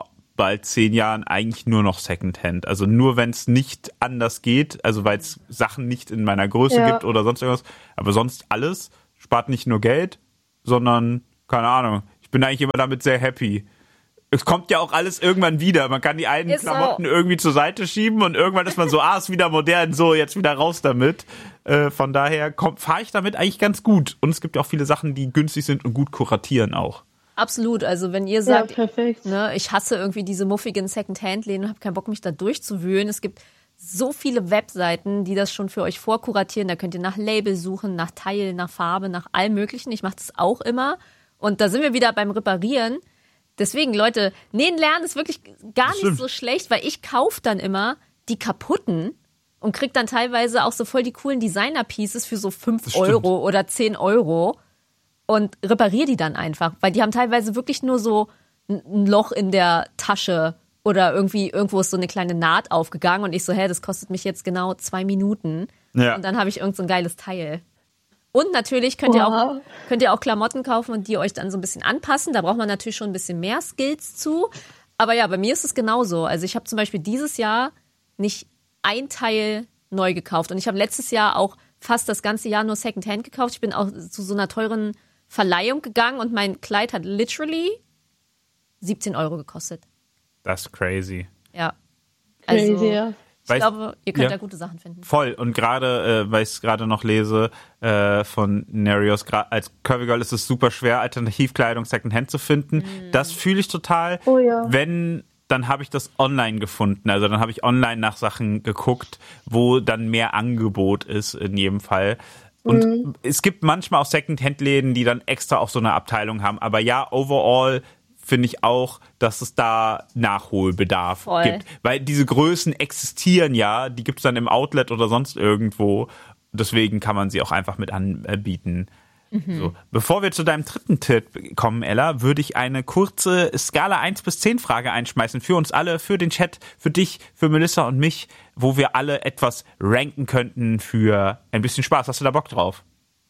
bald 10 Jahren eigentlich nur noch Secondhand. Also nur wenn es nicht anders geht, also weil es Sachen nicht in meiner Größe gibt oder sonst irgendwas, aber sonst alles, spart nicht nur Geld, sondern, keine Ahnung, ich bin eigentlich immer damit sehr happy. Es kommt ja auch alles irgendwann wieder. Man kann die einen Klamotten irgendwie zur Seite schieben und irgendwann ist man so, ist wieder modern, so, jetzt wieder raus damit. Von daher fahre ich damit eigentlich ganz gut. Und es gibt ja auch viele Sachen, die günstig sind und gut kuratieren auch. Absolut. Also wenn ihr sagt, ne, ich hasse irgendwie diese muffigen Second-Hand-Läden und habe keinen Bock, mich da durchzuwühlen. Es gibt so viele Webseiten, die das schon für euch vorkuratieren. Da könnt ihr nach Label suchen, nach Teil, nach Farbe, nach allem Möglichen. Ich mache das auch immer. Und da sind wir wieder beim Reparieren. Deswegen, Leute, nähen lernen ist wirklich gar nicht so schlecht, weil ich kaufe dann immer die kaputten und krieg dann teilweise auch so voll die coolen Designer-Pieces für so 5 Euro oder 10 Euro und repariere die dann einfach, weil die haben teilweise wirklich nur so ein Loch in der Tasche oder irgendwo ist so eine kleine Naht aufgegangen und ich so, das kostet mich jetzt genau 2 Minuten und dann habe ich irgend so ein geiles Teil. Und natürlich könnt ihr auch Klamotten kaufen und die euch dann so ein bisschen anpassen. Da braucht man natürlich schon ein bisschen mehr Skills zu. Aber ja, bei mir ist es genauso. Also ich habe zum Beispiel dieses Jahr nicht ein Teil neu gekauft. Und ich habe letztes Jahr auch fast das ganze Jahr nur Secondhand gekauft. Ich bin auch zu so einer teuren Verleihung gegangen und mein Kleid hat literally 17 Euro gekostet. Das ist crazy. Ja. Also, crazy, ja. Ich glaube, ihr könnt da gute Sachen finden. Voll. Und gerade, weil ich es gerade noch lese, von Nerios, als Curvy Girl ist es super schwer, Alternativkleidung Secondhand zu finden. Das fühle ich total. Oh ja. Wenn, dann habe ich das online gefunden. Also dann habe ich online nach Sachen geguckt, wo dann mehr Angebot ist in jedem Fall. Und es gibt manchmal auch Secondhand-Läden, die dann extra auch so eine Abteilung haben. Aber ja, overall finde ich auch, dass es da Nachholbedarf gibt. Weil diese Größen existieren ja, die gibt es dann im Outlet oder sonst irgendwo. Deswegen kann man sie auch einfach mit anbieten. So. Bevor wir zu deinem dritten Tipp kommen, Ella, würde ich eine kurze Skala 1 bis 10 Frage einschmeißen für uns alle, für den Chat, für dich, für Melissa und mich, wo wir alle etwas ranken könnten für ein bisschen Spaß. Hast du da Bock drauf?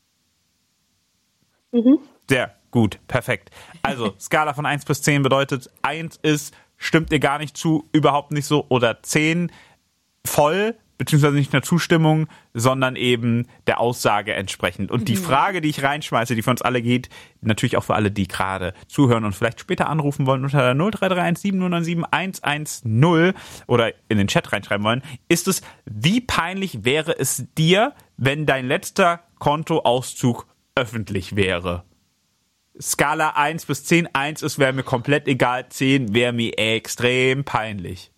Sehr gut, perfekt. Also, Skala von 1 bis 10 bedeutet, 1 ist, stimmt dir gar nicht zu, überhaupt nicht so, oder 10 voll, beziehungsweise nicht nur Zustimmung, sondern eben der Aussage entsprechend. Und die Frage, die ich reinschmeiße, die für uns alle geht, natürlich auch für alle, die gerade zuhören und vielleicht später anrufen wollen unter 0331 7097 110 oder in den Chat reinschreiben wollen, ist es, wie peinlich wäre es dir, wenn dein letzter Kontoauszug öffentlich wäre? Skala 1 bis 10, 1 ist, wäre mir komplett egal, 10 wäre mir extrem peinlich.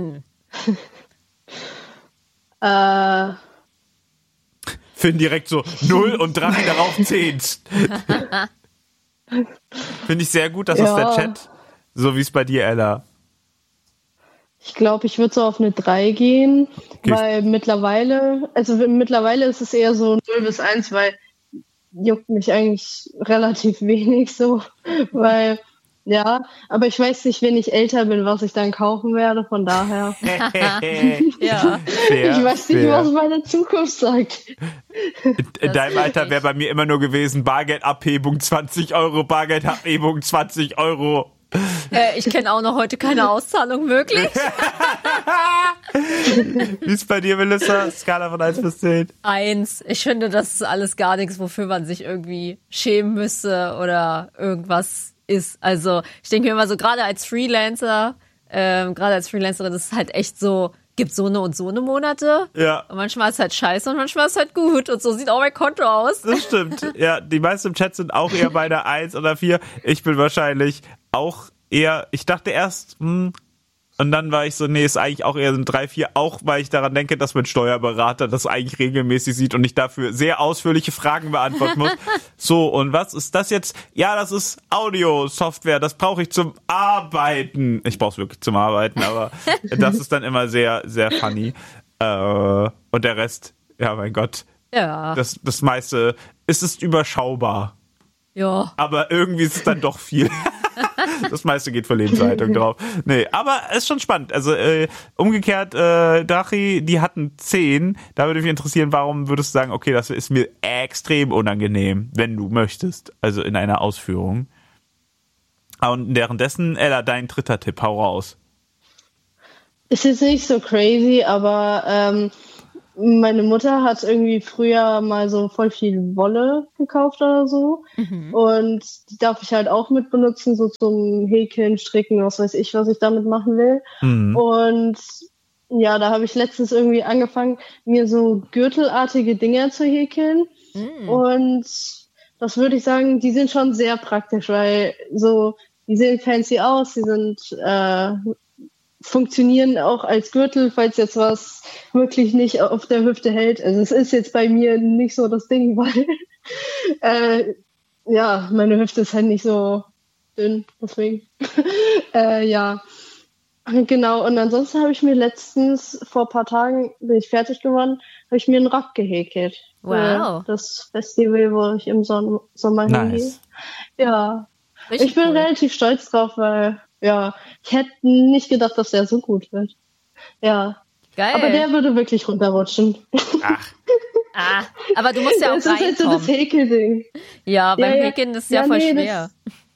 Finden direkt so 0 und 3 darauf 10. Finde ich sehr gut, das ist der Chat. So wie es bei dir, Ella. Ich glaube, ich würde so auf eine 3 gehen, weil mittlerweile ist es eher so 0 bis 1, weil juckt mich eigentlich relativ wenig so, weil aber ich weiß nicht, wenn ich älter bin, was ich dann kaufen werde, von daher. Ja. Ich weiß nicht, was meine Zukunft sagt. In deinem Alter wäre bei mir immer nur gewesen, Bargeldabhebung 20 Euro, Bargeldabhebung 20 Euro. Ich kenne auch noch heute keine Auszahlung möglich. Wie ist bei dir, Melissa? Skala von 1 bis 10? 1. Ich finde, das ist alles gar nichts, wofür man sich irgendwie schämen müsste oder irgendwas ist. Also ich denke mir immer so, gerade als Freelancerin, ist es halt echt so, gibt so eine Monate. Ja. Und manchmal ist es halt scheiße und manchmal ist es halt gut. Und so sieht auch mein Konto aus. Das stimmt. Ja, die meisten im Chat sind auch eher bei der 1 oder 4. Ich bin wahrscheinlich auch eher, ich dachte erst, und dann war ich so, nee, ist eigentlich auch eher so ein 3, 4, auch weil ich daran denke, dass mein Steuerberater das eigentlich regelmäßig sieht und ich dafür sehr ausführliche Fragen beantworten muss. So, und was ist das jetzt? Ja, das ist Audio-Software, das brauche ich zum Arbeiten. Ich brauche es wirklich zum Arbeiten, aber das ist dann immer sehr, sehr funny. Und der Rest, ja, mein Gott. Ja. Das meiste, es ist überschaubar. Ja. Aber irgendwie ist es dann doch viel. Das meiste geht für Lebenserhaltung drauf. Nee, aber es ist schon spannend. Also umgekehrt, Dachi, die hatten 10. Da würde mich interessieren, warum würdest du sagen, okay, das ist mir extrem unangenehm, wenn du möchtest. Also in einer Ausführung. Und währenddessen, Ella, dein dritter Tipp, hau raus. ist jetzt nicht so crazy, aber meine Mutter hat irgendwie früher mal so voll viel Wolle gekauft oder so. Und die darf ich halt auch mit benutzen, so zum Häkeln, Stricken, was weiß ich, was ich damit machen will. Und ja, da habe ich letztens irgendwie angefangen, mir so gürtelartige Dinger zu häkeln. Und das würde ich sagen, die sind schon sehr praktisch, weil so, die sehen fancy aus, die sind funktionieren auch als Gürtel, falls jetzt was wirklich nicht auf der Hüfte hält. Also es ist jetzt bei mir nicht so das Ding, weil ja, meine Hüfte ist halt nicht so dünn, deswegen. Ja, genau. Und ansonsten habe ich mir letztens, vor ein paar Tagen, bin ich fertig geworden, habe ich mir einen Rock gehäkelt. Wow. Das Festival, wo ich im Sommer hingehe. Ja, Richtig ich bin cool. relativ stolz drauf, weil ja, ich hätte nicht gedacht, dass der so gut wird. Ja. Geil. Aber der würde wirklich runterrutschen. Aber du musst ja auch Das ist halt so das reinkommen. Häkelding. Ja, beim Häkeln ist es ja voll schwer.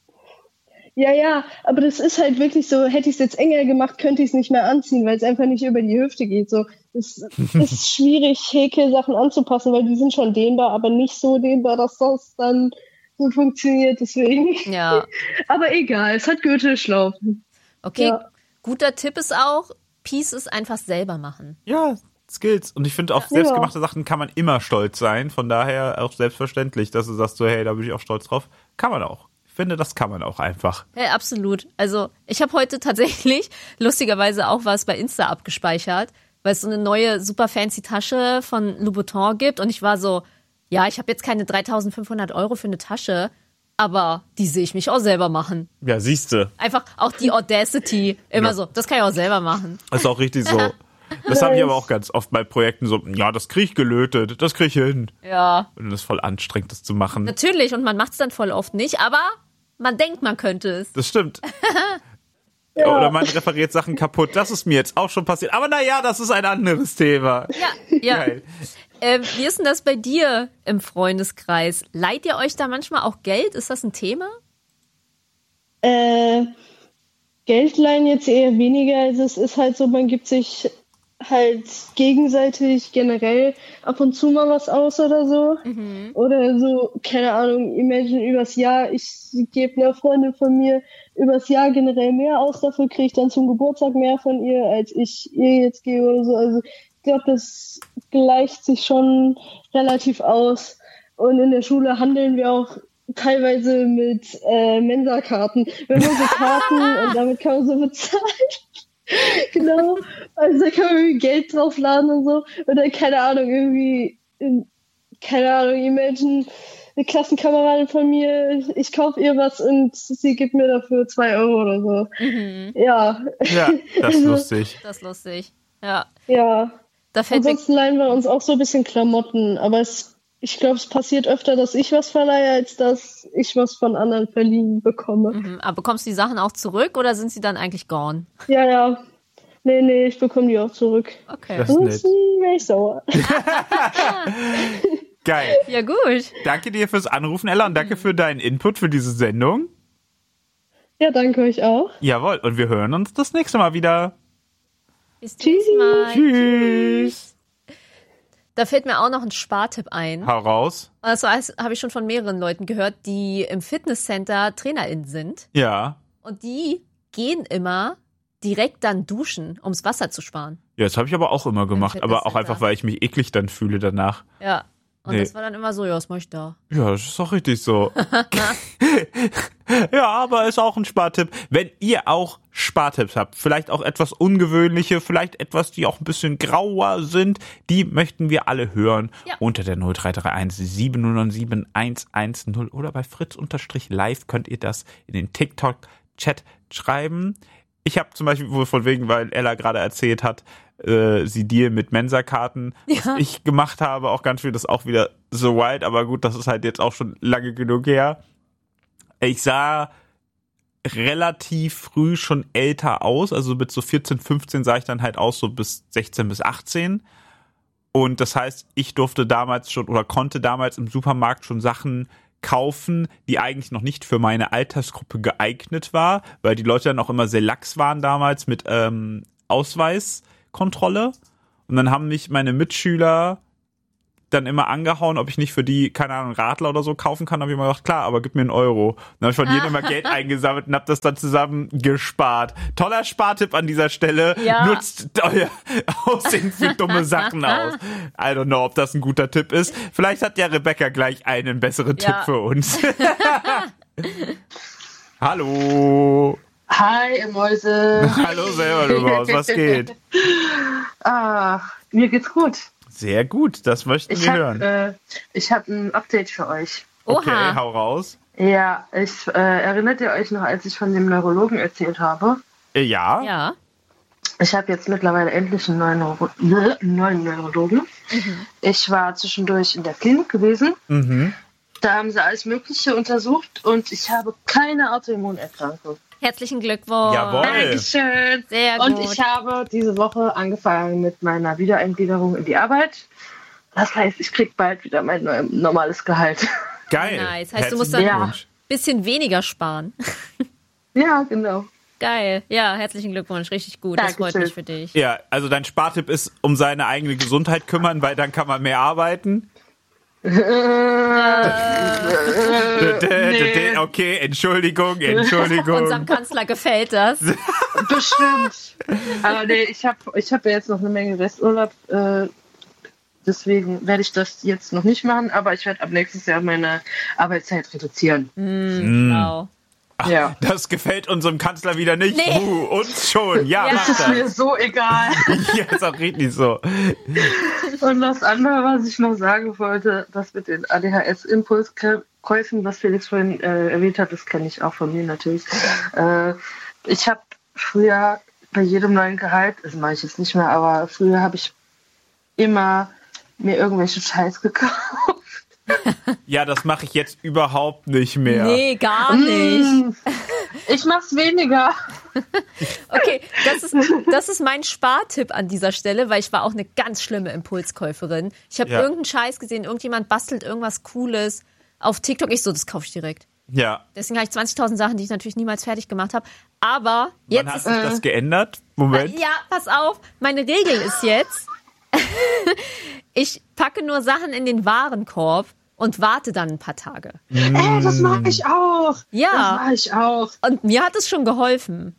Ja, aber das ist halt wirklich so, hätte ich es jetzt enger gemacht, könnte ich es nicht mehr anziehen, weil es einfach nicht über die Hüfte geht. So, es ist schwierig, Häkelsachen anzupassen, weil die sind schon dehnbar, aber nicht so dehnbar, dass das dann gut funktioniert, deswegen. Ja. Aber egal, es hat Gürtelschlaufen. Okay, Ja. guter Tipp ist auch, Pieces einfach selber machen. Ja, Skills. Und ich finde, auf selbstgemachte Sachen kann man immer stolz sein. Von daher auch selbstverständlich, dass du sagst so, hey, da bin ich auch stolz drauf. Kann man auch. Ich finde, das kann man auch einfach. Hey, absolut. Also ich habe heute tatsächlich lustigerweise auch was bei Insta abgespeichert, weil es so eine neue super fancy Tasche von Louboutin gibt und ich war so, ja, ich habe jetzt keine 3.500 € für eine Tasche, aber die sehe ich mich auch selber machen. Ja, siehste. Einfach auch die Audacity, immer so, das kann ich auch selber machen. Das ist auch richtig so. Das habe ich aber auch ganz oft bei Projekten so, ja, das krieg ich gelötet, das krieg ich hin. Ja. Und das ist voll anstrengend, das zu machen. Natürlich, und man macht es dann voll oft nicht, aber man denkt, man könnte es. Das stimmt. Ja. Oder man repariert Sachen kaputt. Das ist mir jetzt auch schon passiert. Aber naja, das ist ein anderes Thema. Ja. Geil. Wie ist denn das bei dir im Freundeskreis? Leiht ihr euch da manchmal auch Geld? Ist das ein Thema? Geld leihen jetzt eher weniger. Also es ist halt so, man gibt sich halt gegenseitig generell ab und zu mal was aus oder so. Oder so, keine Ahnung, imagine übers Jahr, ich gebe einer Freundin von mir übers Jahr generell mehr aus, dafür kriege ich dann zum Geburtstag mehr von ihr, als ich ihr jetzt gebe oder so. Also ich glaube, das gleicht sich schon relativ aus. Und in der Schule handeln wir auch teilweise mit Mensa-Karten. Wir haben so Karten und damit kann man so bezahlen. Genau, also da kann man irgendwie Geld draufladen und so. Oder keine Ahnung, irgendwie, imagine, eine Klassenkameradin von mir, ich kaufe ihr was und sie gibt mir dafür 2 € oder so. Ja. Ja, das ist lustig. Das ist lustig. Ja. Ja. Da fällt Ansonsten leihen wir uns auch so ein bisschen Klamotten, aber ich glaube, es passiert öfter, dass ich was verleihe, als dass ich was von anderen verliehen bekomme. Aber bekommst du die Sachen auch zurück oder sind sie dann eigentlich gone? Ja. Nee, ich bekomme die auch zurück. Okay. Das ist nett. Ansonsten wäre ich sauer. Geil. Ja, gut. Danke dir fürs Anrufen, Ella, und danke für deinen Input für diese Sendung. Ja, danke euch auch. Jawohl, und wir hören uns das nächste Mal wieder. Bis zum nächsten Mal. Tschüss. Da fällt mir auch noch ein Spartipp ein. Hau raus. Also habe ich schon von mehreren Leuten gehört, die im Fitnesscenter TrainerInnen sind. Ja. Und die gehen immer direkt dann duschen, ums Wasser zu sparen. Ja, das habe ich aber auch immer gemacht. Aber auch Fitnesscenter. einfach, weil ich mich eklig dann fühle danach. Ja. Und Nee. das war dann immer so, ja, was mach ich da? Ja, das ist auch richtig so. Ja, aber ist auch ein Spartipp. Wenn ihr auch Spartipps habt, vielleicht auch etwas ungewöhnliche, vielleicht etwas, die auch ein bisschen grauer sind, die möchten wir alle hören. Ja. Unter der 0331 707 110 oder bei fritz_live könnt ihr das in den TikTok-Chat schreiben. Ich habe zum Beispiel, von wegen, weil Ella gerade erzählt hat, sie Deal mit Mensa-Karten, was ich gemacht habe, auch ganz viel, das ist auch wieder so wild, aber gut, das ist halt jetzt auch schon lange genug her. Ich sah relativ früh schon älter aus, also mit so 14, 15 sah ich dann halt aus, so bis 16 bis 18. Und das heißt, ich durfte damals schon oder konnte damals im Supermarkt schon Sachen kaufen, die eigentlich noch nicht für meine Altersgruppe geeignet war, weil die Leute dann auch immer sehr lax waren damals mit Ausweiskontrolle. Und dann haben mich meine Mitschüler dann immer angehauen, ob ich nicht für die, keine Ahnung, Radler oder so kaufen kann. Da habe ich immer gedacht, klar, aber gib mir 1 Euro. Dann habe ich von jedem immer Geld eingesammelt und habe das dann zusammen gespart. Toller Spartipp an dieser Stelle. Ja. Nutzt euer Aussehen für dumme Sachen aus. I don't know, ob das ein guter Tipp ist. Vielleicht hat ja Rebecca gleich einen besseren Tipp für uns. Hallo. Hi, ihr Mäuse. Hallo selber, du Maus. Was geht? Mir geht's gut. Sehr gut, das möchten wir hören. Ich habe ein Update für euch. Okay, Oha. hau raus. Ja, erinnert ihr euch noch, als ich von dem Neurologen erzählt habe? Ja. Ja. Ich habe jetzt mittlerweile endlich einen neuen Neurologen. Ich war zwischendurch in der Klinik gewesen. Da haben sie alles Mögliche untersucht und ich habe keine Autoimmunerkrankung. Herzlichen Glückwunsch. Jawohl. Dankeschön. Sehr gut. Und ich habe diese Woche angefangen mit meiner Wiedereingliederung in die Arbeit. Das heißt, ich kriege bald wieder mein normales Gehalt. Geil. Nice. Heißt, du musst Herzlichen dann ein Glückwunsch. bisschen weniger sparen. Ja, genau. Geil. Ja, herzlichen Glückwunsch. Richtig gut. Das freut Dankeschön. mich für dich. Ja, also dein Spartipp ist, um seine eigene Gesundheit kümmern, weil dann kann man mehr arbeiten. Okay, Entschuldigung. Unserem Kanzler gefällt das. Bestimmt. Aber nee, ich hab ja jetzt noch eine Menge Resturlaub. Deswegen werde ich das jetzt noch nicht machen. Aber ich werde ab nächstes Jahr meine Arbeitszeit reduzieren. Genau. Ja. Das gefällt unserem Kanzler wieder nicht. Nee. Uns schon. Ja, Ja. mach Das ist mir das. so egal. Ja, ist auch richtig so. Und das andere, was ich noch sagen wollte, das mit den ADHS-Impulskäufen, was Felix vorhin erwähnt hat, das kenne ich auch von mir natürlich. Ich habe früher bei jedem neuen Gehalt, das mache ich jetzt nicht mehr, aber früher habe ich immer mir irgendwelche Scheiß gekauft. Ja, das mache ich jetzt überhaupt nicht mehr. Nee, gar nicht. Ich mach's weniger. Okay, das ist mein Spartipp an dieser Stelle, weil ich war auch eine ganz schlimme Impulskäuferin. Ich habe irgendeinen Scheiß gesehen, irgendjemand bastelt irgendwas Cooles auf TikTok. Ich so, das kaufe ich direkt. Ja. Deswegen habe ich 20.000 Sachen, die ich natürlich niemals fertig gemacht habe. Aber jetzt Wann hat sich das geändert? Moment. Ja, pass auf. Meine Regel ist jetzt, ich packe nur Sachen in den Warenkorb und warte dann ein paar Tage. Das mache ich auch. Ja. Das mache ich auch. Und mir hat es schon geholfen.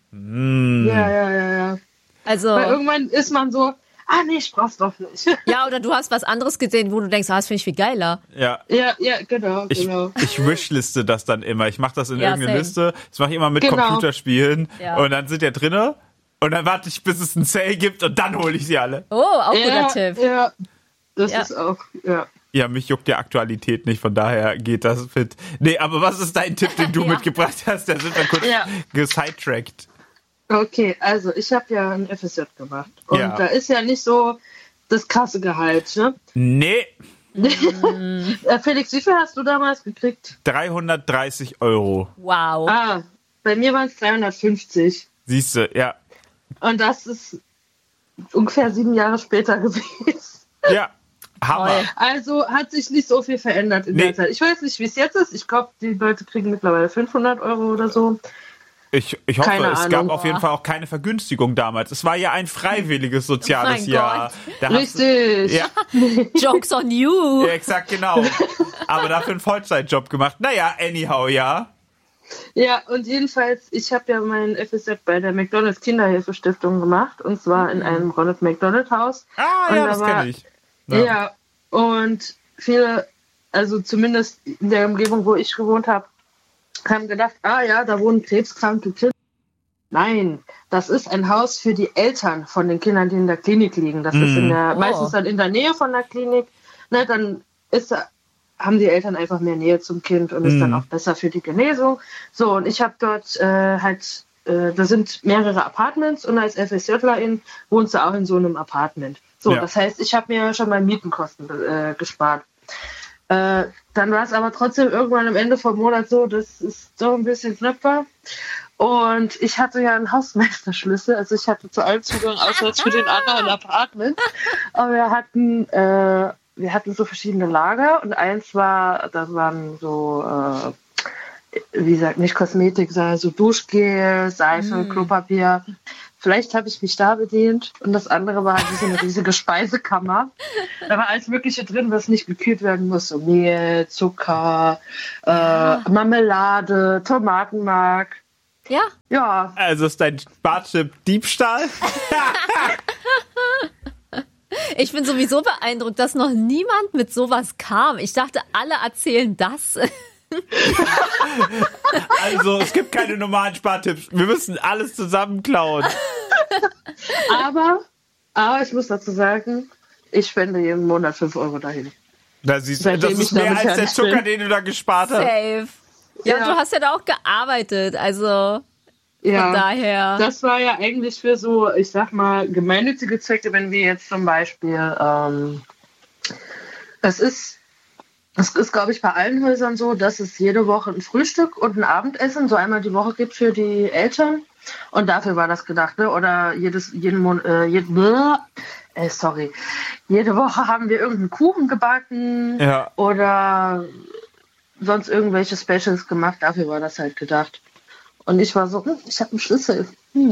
Ja. Also, Weil irgendwann ist man so, nee, ich brauch's doch nicht. ja, oder du hast was anderes gesehen, wo du denkst, das finde ich viel geiler. Ja. Ja, genau. Ich wishliste das dann immer. Ich mache das in Ja, irgendeine same. Liste. Das mache ich immer mit Genau. Computerspielen. Ja. Und dann sind ja drinne. Und dann warte ich, bis es einen Sale gibt und dann hole ich sie alle. Oh, auch guter Tipp. Ja, das Ja. ist auch, ja. Ja, mich juckt die Aktualität nicht, von daher geht das fit. Nee, aber was ist dein Tipp, den du mitgebracht hast? Da sind wir kurz gesidetrackt. Okay, also ich habe ja ein FSJ gemacht. Und da ist ja nicht so das krasse Gehalt, ne? Nee, Felix, wie viel hast du damals gekriegt? 330 €. Wow. Bei mir waren es 350. Siehst du, ja. Und das ist ungefähr 7 Jahre später gewesen. Ja, Hammer. Also hat sich nicht so viel verändert in der Zeit. Ich weiß nicht, wie es jetzt ist. Ich glaube, die Leute kriegen mittlerweile 500 € oder so. Ich hoffe, Keine es gab Ahnung. auf jeden Fall auch keine Vergünstigung damals. Es war ja ein freiwilliges soziales Mein Jahr. Da hast du- Richtig. Ja, Jokes on you. ja, exakt, genau. Aber dafür einen Vollzeitjob gemacht. Naja, anyhow, ja. Ja, und jedenfalls, ich habe ja meinen FSJ bei der McDonald's Kinderhilfestiftung gemacht. Und zwar in einem Ronald McDonald Haus. Ah, Und ja, da das war- kenne ich. Ja, und viele, also zumindest in der Umgebung, wo ich gewohnt habe, haben gedacht, da wohnen krebskranke Kinder. Nein, das ist ein Haus für die Eltern von den Kindern, die in der Klinik liegen. Das ist meistens dann in der Nähe von der Klinik. Ne, dann haben die Eltern einfach mehr Nähe zum Kind und ist dann auch besser für die Genesung. So, und ich habe dort da sind mehrere Apartments und als FSJlerin wohnst du auch in so einem Apartment. So, das heißt, ich habe mir schon mal Mietenkosten gespart. Dann war es aber trotzdem irgendwann am Ende vom Monat so, das ist so ein bisschen knapper. Und ich hatte ja einen Hausmeisterschlüssel, also ich hatte zu allem Zugang, außer für den anderen Apartment. Aber wir hatten so verschiedene Lager und eins war, da waren so, wie gesagt, nicht Kosmetik, sondern so Duschgel, Seife, Klopapier, Vielleicht habe ich mich da bedient. Und das andere war halt so eine riesige Speisekammer. Da war alles Mögliche drin, was nicht gekühlt werden muss. So Mehl, Zucker, Marmelade, Tomatenmark. Ja. Ja. Also ist dein Spartipp Diebstahl? Ich bin sowieso beeindruckt, dass noch niemand mit sowas kam. Ich dachte, alle erzählen das. Also, es gibt keine normalen Spartipps. Wir müssen alles zusammen klauen. Aber ich muss dazu sagen, ich spende jeden Monat 5 Euro dahin. Da siehst du, das ist mehr als der Zucker, den du da gespart hast. Safe. Ja, und du hast ja da auch gearbeitet, also von daher. Das war ja eigentlich für so, ich sag mal, gemeinnützige Zwecke, wenn wir jetzt zum Beispiel, es ist, glaube ich, bei allen Häusern so, dass es jede Woche ein Frühstück und ein Abendessen so einmal die Woche gibt für die Eltern. Und dafür war das gedacht, ne? Oder jede Woche haben wir irgendeinen Kuchen gebacken oder sonst irgendwelche Specials gemacht. Dafür war das halt gedacht. Und ich war so, ich habe einen Schlüssel.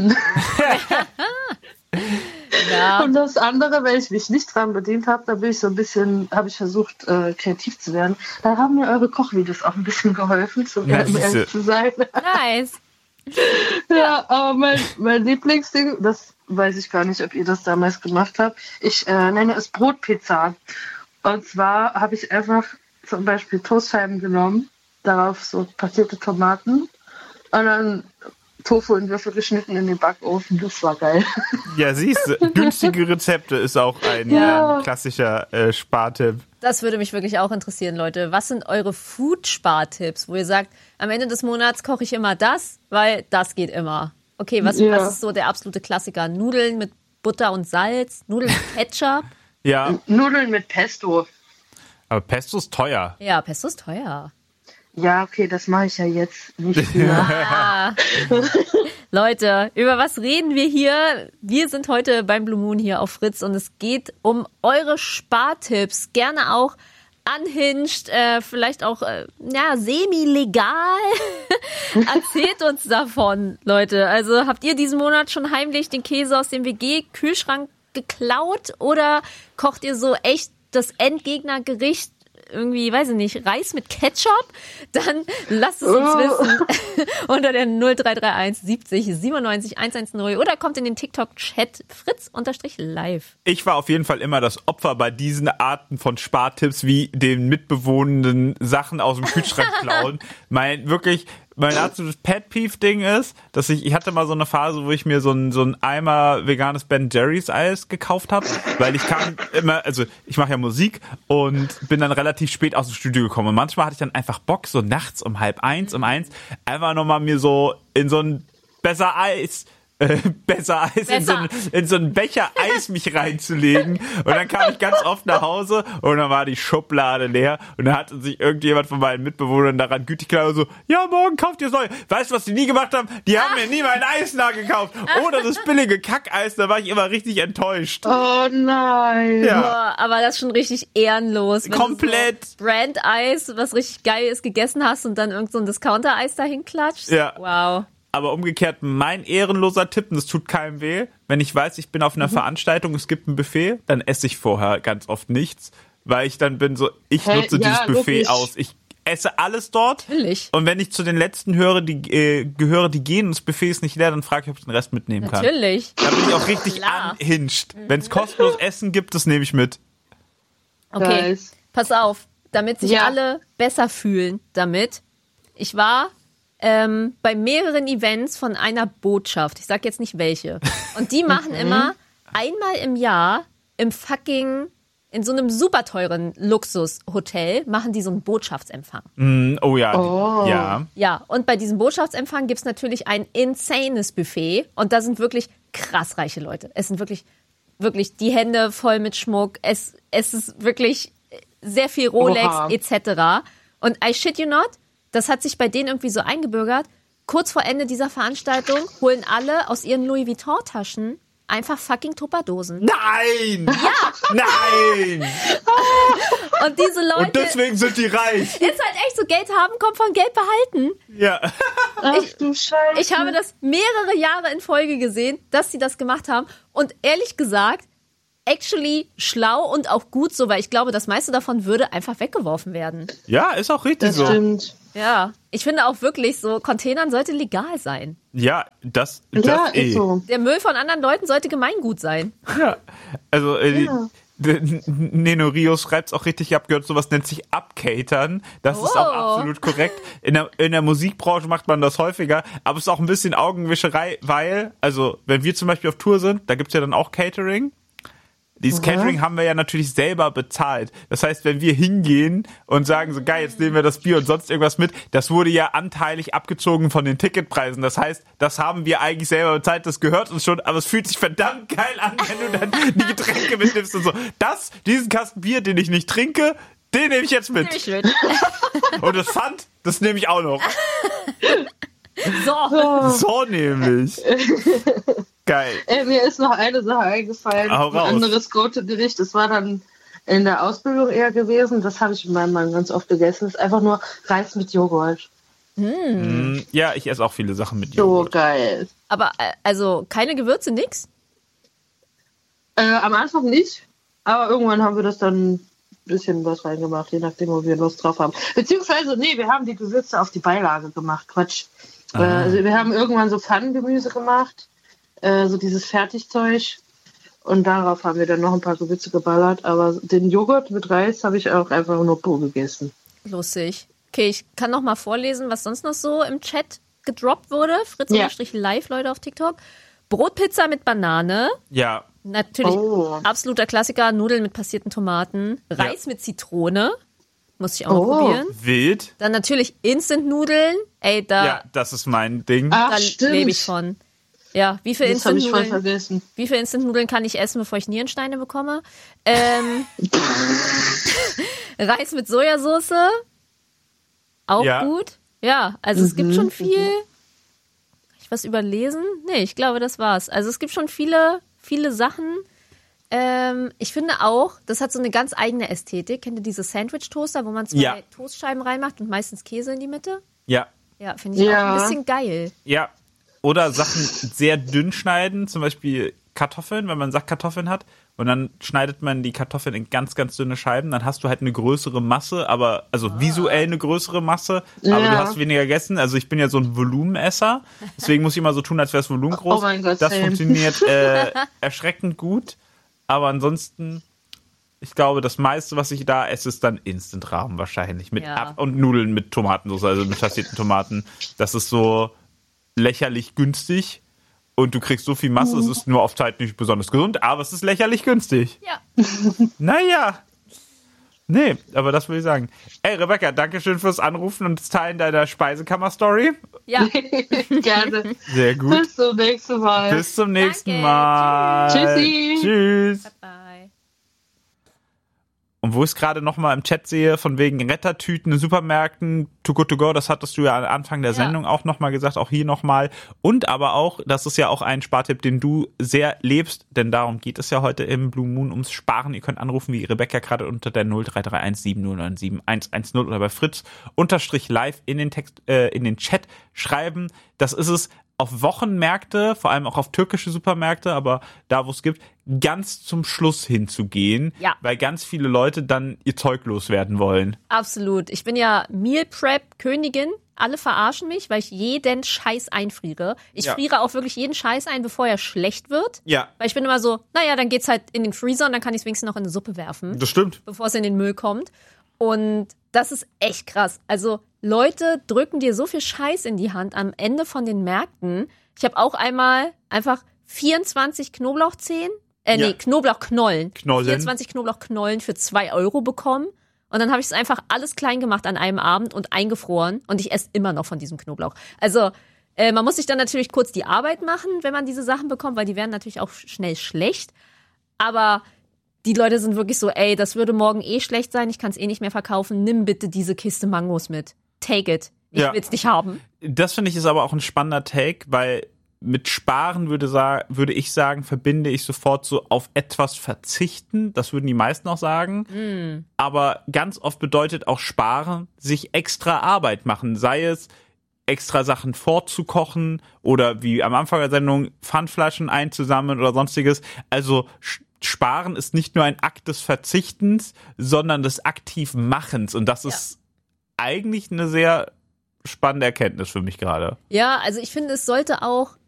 Ja. Und das andere, wenn ich mich nicht dran bedient habe, da bin ich so ein bisschen, habe ich versucht, kreativ zu werden. Da haben mir eure Kochvideos auch ein bisschen geholfen, um ehrlich zu sein. Nice. Ja, aber mein Lieblingsding, das weiß ich gar nicht, ob ihr das damals gemacht habt. Ich nenne es Brotpizza. Und zwar habe ich einfach zum Beispiel Toastscheiben genommen, darauf so passierte Tomaten und dann Tofu in Würfel geschnitten in den Backofen. Das war geil. Ja, siehst du, günstige Rezepte ist auch ein klassischer Spartipp. Das würde mich wirklich auch interessieren, Leute. Was sind eure Food-Spartipps, wo ihr sagt, am Ende des Monats koche ich immer das, weil das geht immer. Okay, was ist so der absolute Klassiker? Nudeln mit Butter und Salz, Nudeln mit Ketchup? Ja. Nudeln mit Pesto. Aber Pesto ist teuer. Ja, Pesto ist teuer. Ja, okay, das mache ich ja jetzt nicht mehr. Leute, über was reden wir hier? Wir sind heute beim Blue Moon hier auf Fritz und es geht um eure Spartipps. Gerne auch unhinged, vielleicht auch semi-legal. Erzählt uns davon, Leute. Also habt ihr diesen Monat schon heimlich den Käse aus dem WG-Kühlschrank geklaut oder kocht ihr so echt das Endgegnergericht? Irgendwie, weiß ich nicht, Reis mit Ketchup, dann lasst es uns wissen unter der 0331 70 97 110 oder kommt in den TikTok-Chat fritz_live. Ich war auf jeden Fall immer das Opfer bei diesen Arten von Spartipps, wie den mitbewohnenden Sachen aus dem Kühlschrank klauen. Mein absolutes Pet-Peeve-Ding ist, dass ich hatte mal so eine Phase, wo ich mir so ein Eimer veganes Ben Jerry's Eis gekauft habe, weil ich ich mache ja Musik und bin dann relativ spät aus dem Studio gekommen und manchmal hatte ich dann einfach Bock, so nachts um 12:30, einfach nochmal mir so in so ein besser Eis in so einen Becher Eis mich reinzulegen. Und dann kam ich ganz oft nach Hause und dann war die Schublade leer und dann hatte sich irgendjemand von meinen Mitbewohnern daran gütig gedacht, so, ja, morgen kauft ihr es neu. Weißt du, was die nie gemacht haben? Die haben mir nie mein Eis nachgekauft. Oder das billige Kackeis, da war ich immer richtig enttäuscht. Oh nein. Ja. Boah, aber das ist schon richtig ehrenlos. Wenn Komplett. Du so Brand-Eis, was richtig geil ist, gegessen hast und dann irgend so ein Discounter-Eis dahin klatscht. Ja. Wow. Aber umgekehrt, mein ehrenloser Tipp, und das tut keinem weh, wenn ich weiß, ich bin auf einer Veranstaltung, es gibt ein Buffet, dann esse ich vorher ganz oft nichts, weil ich dann bin so, nutze dieses Buffet aus. Ich esse alles dort. Natürlich. Und wenn ich zu den Letzten gehöre, die gehen und das Buffet ist nicht leer, dann frage ich, ob ich den Rest mitnehmen kann. Natürlich. Da bin ich auch richtig unhinged. Wenn es kostenlos Essen gibt, das nehme ich mit. Okay, Nice. pass auf, damit sich alle besser fühlen damit. Ich war bei mehreren Events von einer Botschaft. Ich sag jetzt nicht welche. Und die machen immer einmal im Jahr in so einem super teuren Luxushotel machen die so einen Botschaftsempfang. Oh ja. Ja. Ja, und bei diesem Botschaftsempfang gibt's natürlich ein insanes Buffet und da sind wirklich krass reiche Leute. Es sind wirklich die Hände voll mit Schmuck. Es ist wirklich sehr viel Rolex etc. Und I shit you not, das hat sich bei denen irgendwie so eingebürgert. Kurz vor Ende dieser Veranstaltung holen alle aus ihren Louis Vuitton-Taschen einfach fucking Tupperdosen. Nein! Ja! Nein! Und diese Leute... Und deswegen sind die reich. Ist halt echt so, Geld haben kommt von Geld behalten. Ja. Ach du Scheiße. Ich habe das mehrere Jahre in Folge gesehen, dass sie das gemacht haben. Und ehrlich gesagt, actually schlau und auch gut so, weil ich glaube, das meiste davon würde einfach weggeworfen werden. Ja, ist auch richtig Das so. stimmt. Ja, ich finde auch wirklich so, Containern sollte legal sein. Ja, das Ja, ist so. Der Müll von anderen Leuten sollte Gemeingut sein. Ja, also Neno Rios schreibt's auch richtig, ich habe gehört, sowas nennt sich Upcatern. Das ist auch absolut korrekt. In der Musikbranche macht man das häufiger, aber es ist auch ein bisschen Augenwischerei, weil, also wenn wir zum Beispiel auf Tour sind, da gibt's ja dann auch Catering. Dieses Catering haben wir ja natürlich selber bezahlt. Das heißt, wenn wir hingehen und sagen so, geil, jetzt nehmen wir das Bier und sonst irgendwas mit, das wurde ja anteilig abgezogen von den Ticketpreisen. Das heißt, das haben wir eigentlich selber bezahlt, das gehört uns schon, aber es fühlt sich verdammt geil an, wenn du dann die Getränke mitnimmst und so. Diesen Kasten Bier, den ich nicht trinke, den nehme ich jetzt mit. Und das Pfand, das nehme ich auch noch. So nämlich. Geil. Mir ist noch eine Sache eingefallen. Hau raus. Ein anderes Gericht. Das war dann in der Ausbildung eher gewesen. Das habe ich mit meinem Mann ganz oft gegessen. Das ist einfach nur Reis mit Joghurt. Ja, ich esse auch viele Sachen mit So Joghurt. geil. Aber also keine Gewürze, nix? Am Anfang nicht. Aber irgendwann haben wir das dann ein bisschen was reingemacht, je nachdem, wo wir Lust drauf haben. Beziehungsweise, nee, wir haben die Gewürze auf die Beilage gemacht. Quatsch. Also wir haben irgendwann so Pfannengemüse gemacht. So dieses Fertigzeug. Und darauf haben wir dann noch ein paar Gewürze geballert. Aber den Joghurt mit Reis habe ich auch einfach nur pur gegessen. Lustig. Okay, ich kann noch mal vorlesen, was sonst noch so im Chat gedroppt wurde. Fritz-Live, Leute auf TikTok. Brotpizza mit Banane. Ja. Natürlich absoluter Klassiker. Nudeln mit passierten Tomaten. Reis mit Zitrone. Muss ich auch noch probieren. Wild. Dann natürlich Instant-Nudeln. Ey, Ja, das ist mein Ding. Ach, da stimmt. lebe ich von. Ja, wie viele Das habe ich voll Instant-Nudeln? vergessen. Wie viele Instant-Nudeln kann ich essen, bevor ich Nierensteine bekomme? Reis mit Sojasauce. Auch gut. Ja, also es gibt schon viel. Kann ich was überlesen? Nee, ich glaube, das war's. Also es gibt schon viele Sachen. Ich finde auch, das hat so eine ganz eigene Ästhetik. Kennt ihr diese Sandwich-Toaster, wo man zwei Toastscheiben reinmacht und meistens Käse in die Mitte? Ja. Ja, finde ich auch ein bisschen geil. Ja. Oder Sachen sehr dünn schneiden, zum Beispiel Kartoffeln, wenn man Sackkartoffeln hat. Und dann schneidet man die Kartoffeln in ganz, ganz dünne Scheiben. Dann hast du halt eine größere Masse, aber also visuell eine größere Masse. Aber du hast weniger gegessen. Also ich bin ja so ein Volumenesser. Deswegen muss ich immer so tun, als wäre das Volumen groß. Oh mein Gott, das same. funktioniert erschreckend gut. Aber ansonsten, ich glaube, das meiste, was ich da esse, ist dann Instant-Rahmen wahrscheinlich. Mit und Nudeln mit Tomatensauce, also mit passierten Tomaten. Das ist so lächerlich günstig. Und du kriegst so viel Masse, es ist nur auf Zeit nicht besonders gesund, aber es ist lächerlich günstig. Ja. Naja. Nee, aber das würde ich sagen. Ey, Rebecca, danke schön fürs Anrufen und das Teilen deiner Speisekammer-Story. Ja. Gerne. Sehr gut. Bis zum nächsten Mal. Bis zum nächsten Danke. Mal. Tschüssi. Tschüss. Bye. Und wo ich es gerade nochmal im Chat sehe, von wegen Rettertüten in Supermärkten, Too Good To Go, das hattest du ja am Anfang der Sendung auch nochmal gesagt, auch hier nochmal. Und aber auch, das ist ja auch ein Spartipp, den du sehr lebst, denn darum geht es ja heute im Blue Moon ums Sparen. Ihr könnt anrufen, wie Rebecca gerade unter der 0331 7097 110 oder bei Fritz_live in den Text, in den Chat schreiben. Das ist es. Auf Wochenmärkte, vor allem auch auf türkische Supermärkte, aber da, wo es gibt, ganz zum Schluss hinzugehen, weil ganz viele Leute dann ihr Zeug loswerden wollen. Absolut. Ich bin ja Meal Prep Königin. Alle verarschen mich, weil ich jeden Scheiß einfriere. Ich friere auch wirklich jeden Scheiß ein, bevor er schlecht wird. Ja. Weil ich bin immer so, naja, dann geht's halt in den Freezer und dann kann ich es wenigstens noch in eine Suppe werfen. Das stimmt. Bevor es in den Müll kommt. Und das ist echt krass. Also Leute drücken dir so viel Scheiß in die Hand am Ende von den Märkten. Ich habe auch einmal einfach 24 Knoblauchzehen, Knoblauchknollen. 24 Knoblauchknollen für 2 € bekommen. Und dann habe ich es einfach alles klein gemacht an einem Abend und eingefroren. Und ich esse immer noch von diesem Knoblauch. Also man muss sich dann natürlich kurz die Arbeit machen, wenn man diese Sachen bekommt, weil die werden natürlich auch schnell schlecht. Aber die Leute sind wirklich so, ey, das würde morgen schlecht sein, ich kann es nicht mehr verkaufen, nimm bitte diese Kiste Mangos mit. Take it. Ich will's nicht haben. Das finde ich ist aber auch ein spannender Take, weil mit Sparen würde ich sagen, verbinde ich sofort so auf etwas verzichten. Das würden die meisten auch sagen. Aber ganz oft bedeutet auch Sparen, sich extra Arbeit machen. Sei es extra Sachen vorzukochen oder wie am Anfang der Sendung Pfandflaschen einzusammeln oder sonstiges. Also Sparen ist nicht nur ein Akt des Verzichtens, sondern des aktiven Machens. Und das ist eigentlich eine sehr spannende Erkenntnis für mich gerade. Ja, also ich finde, es sollte auch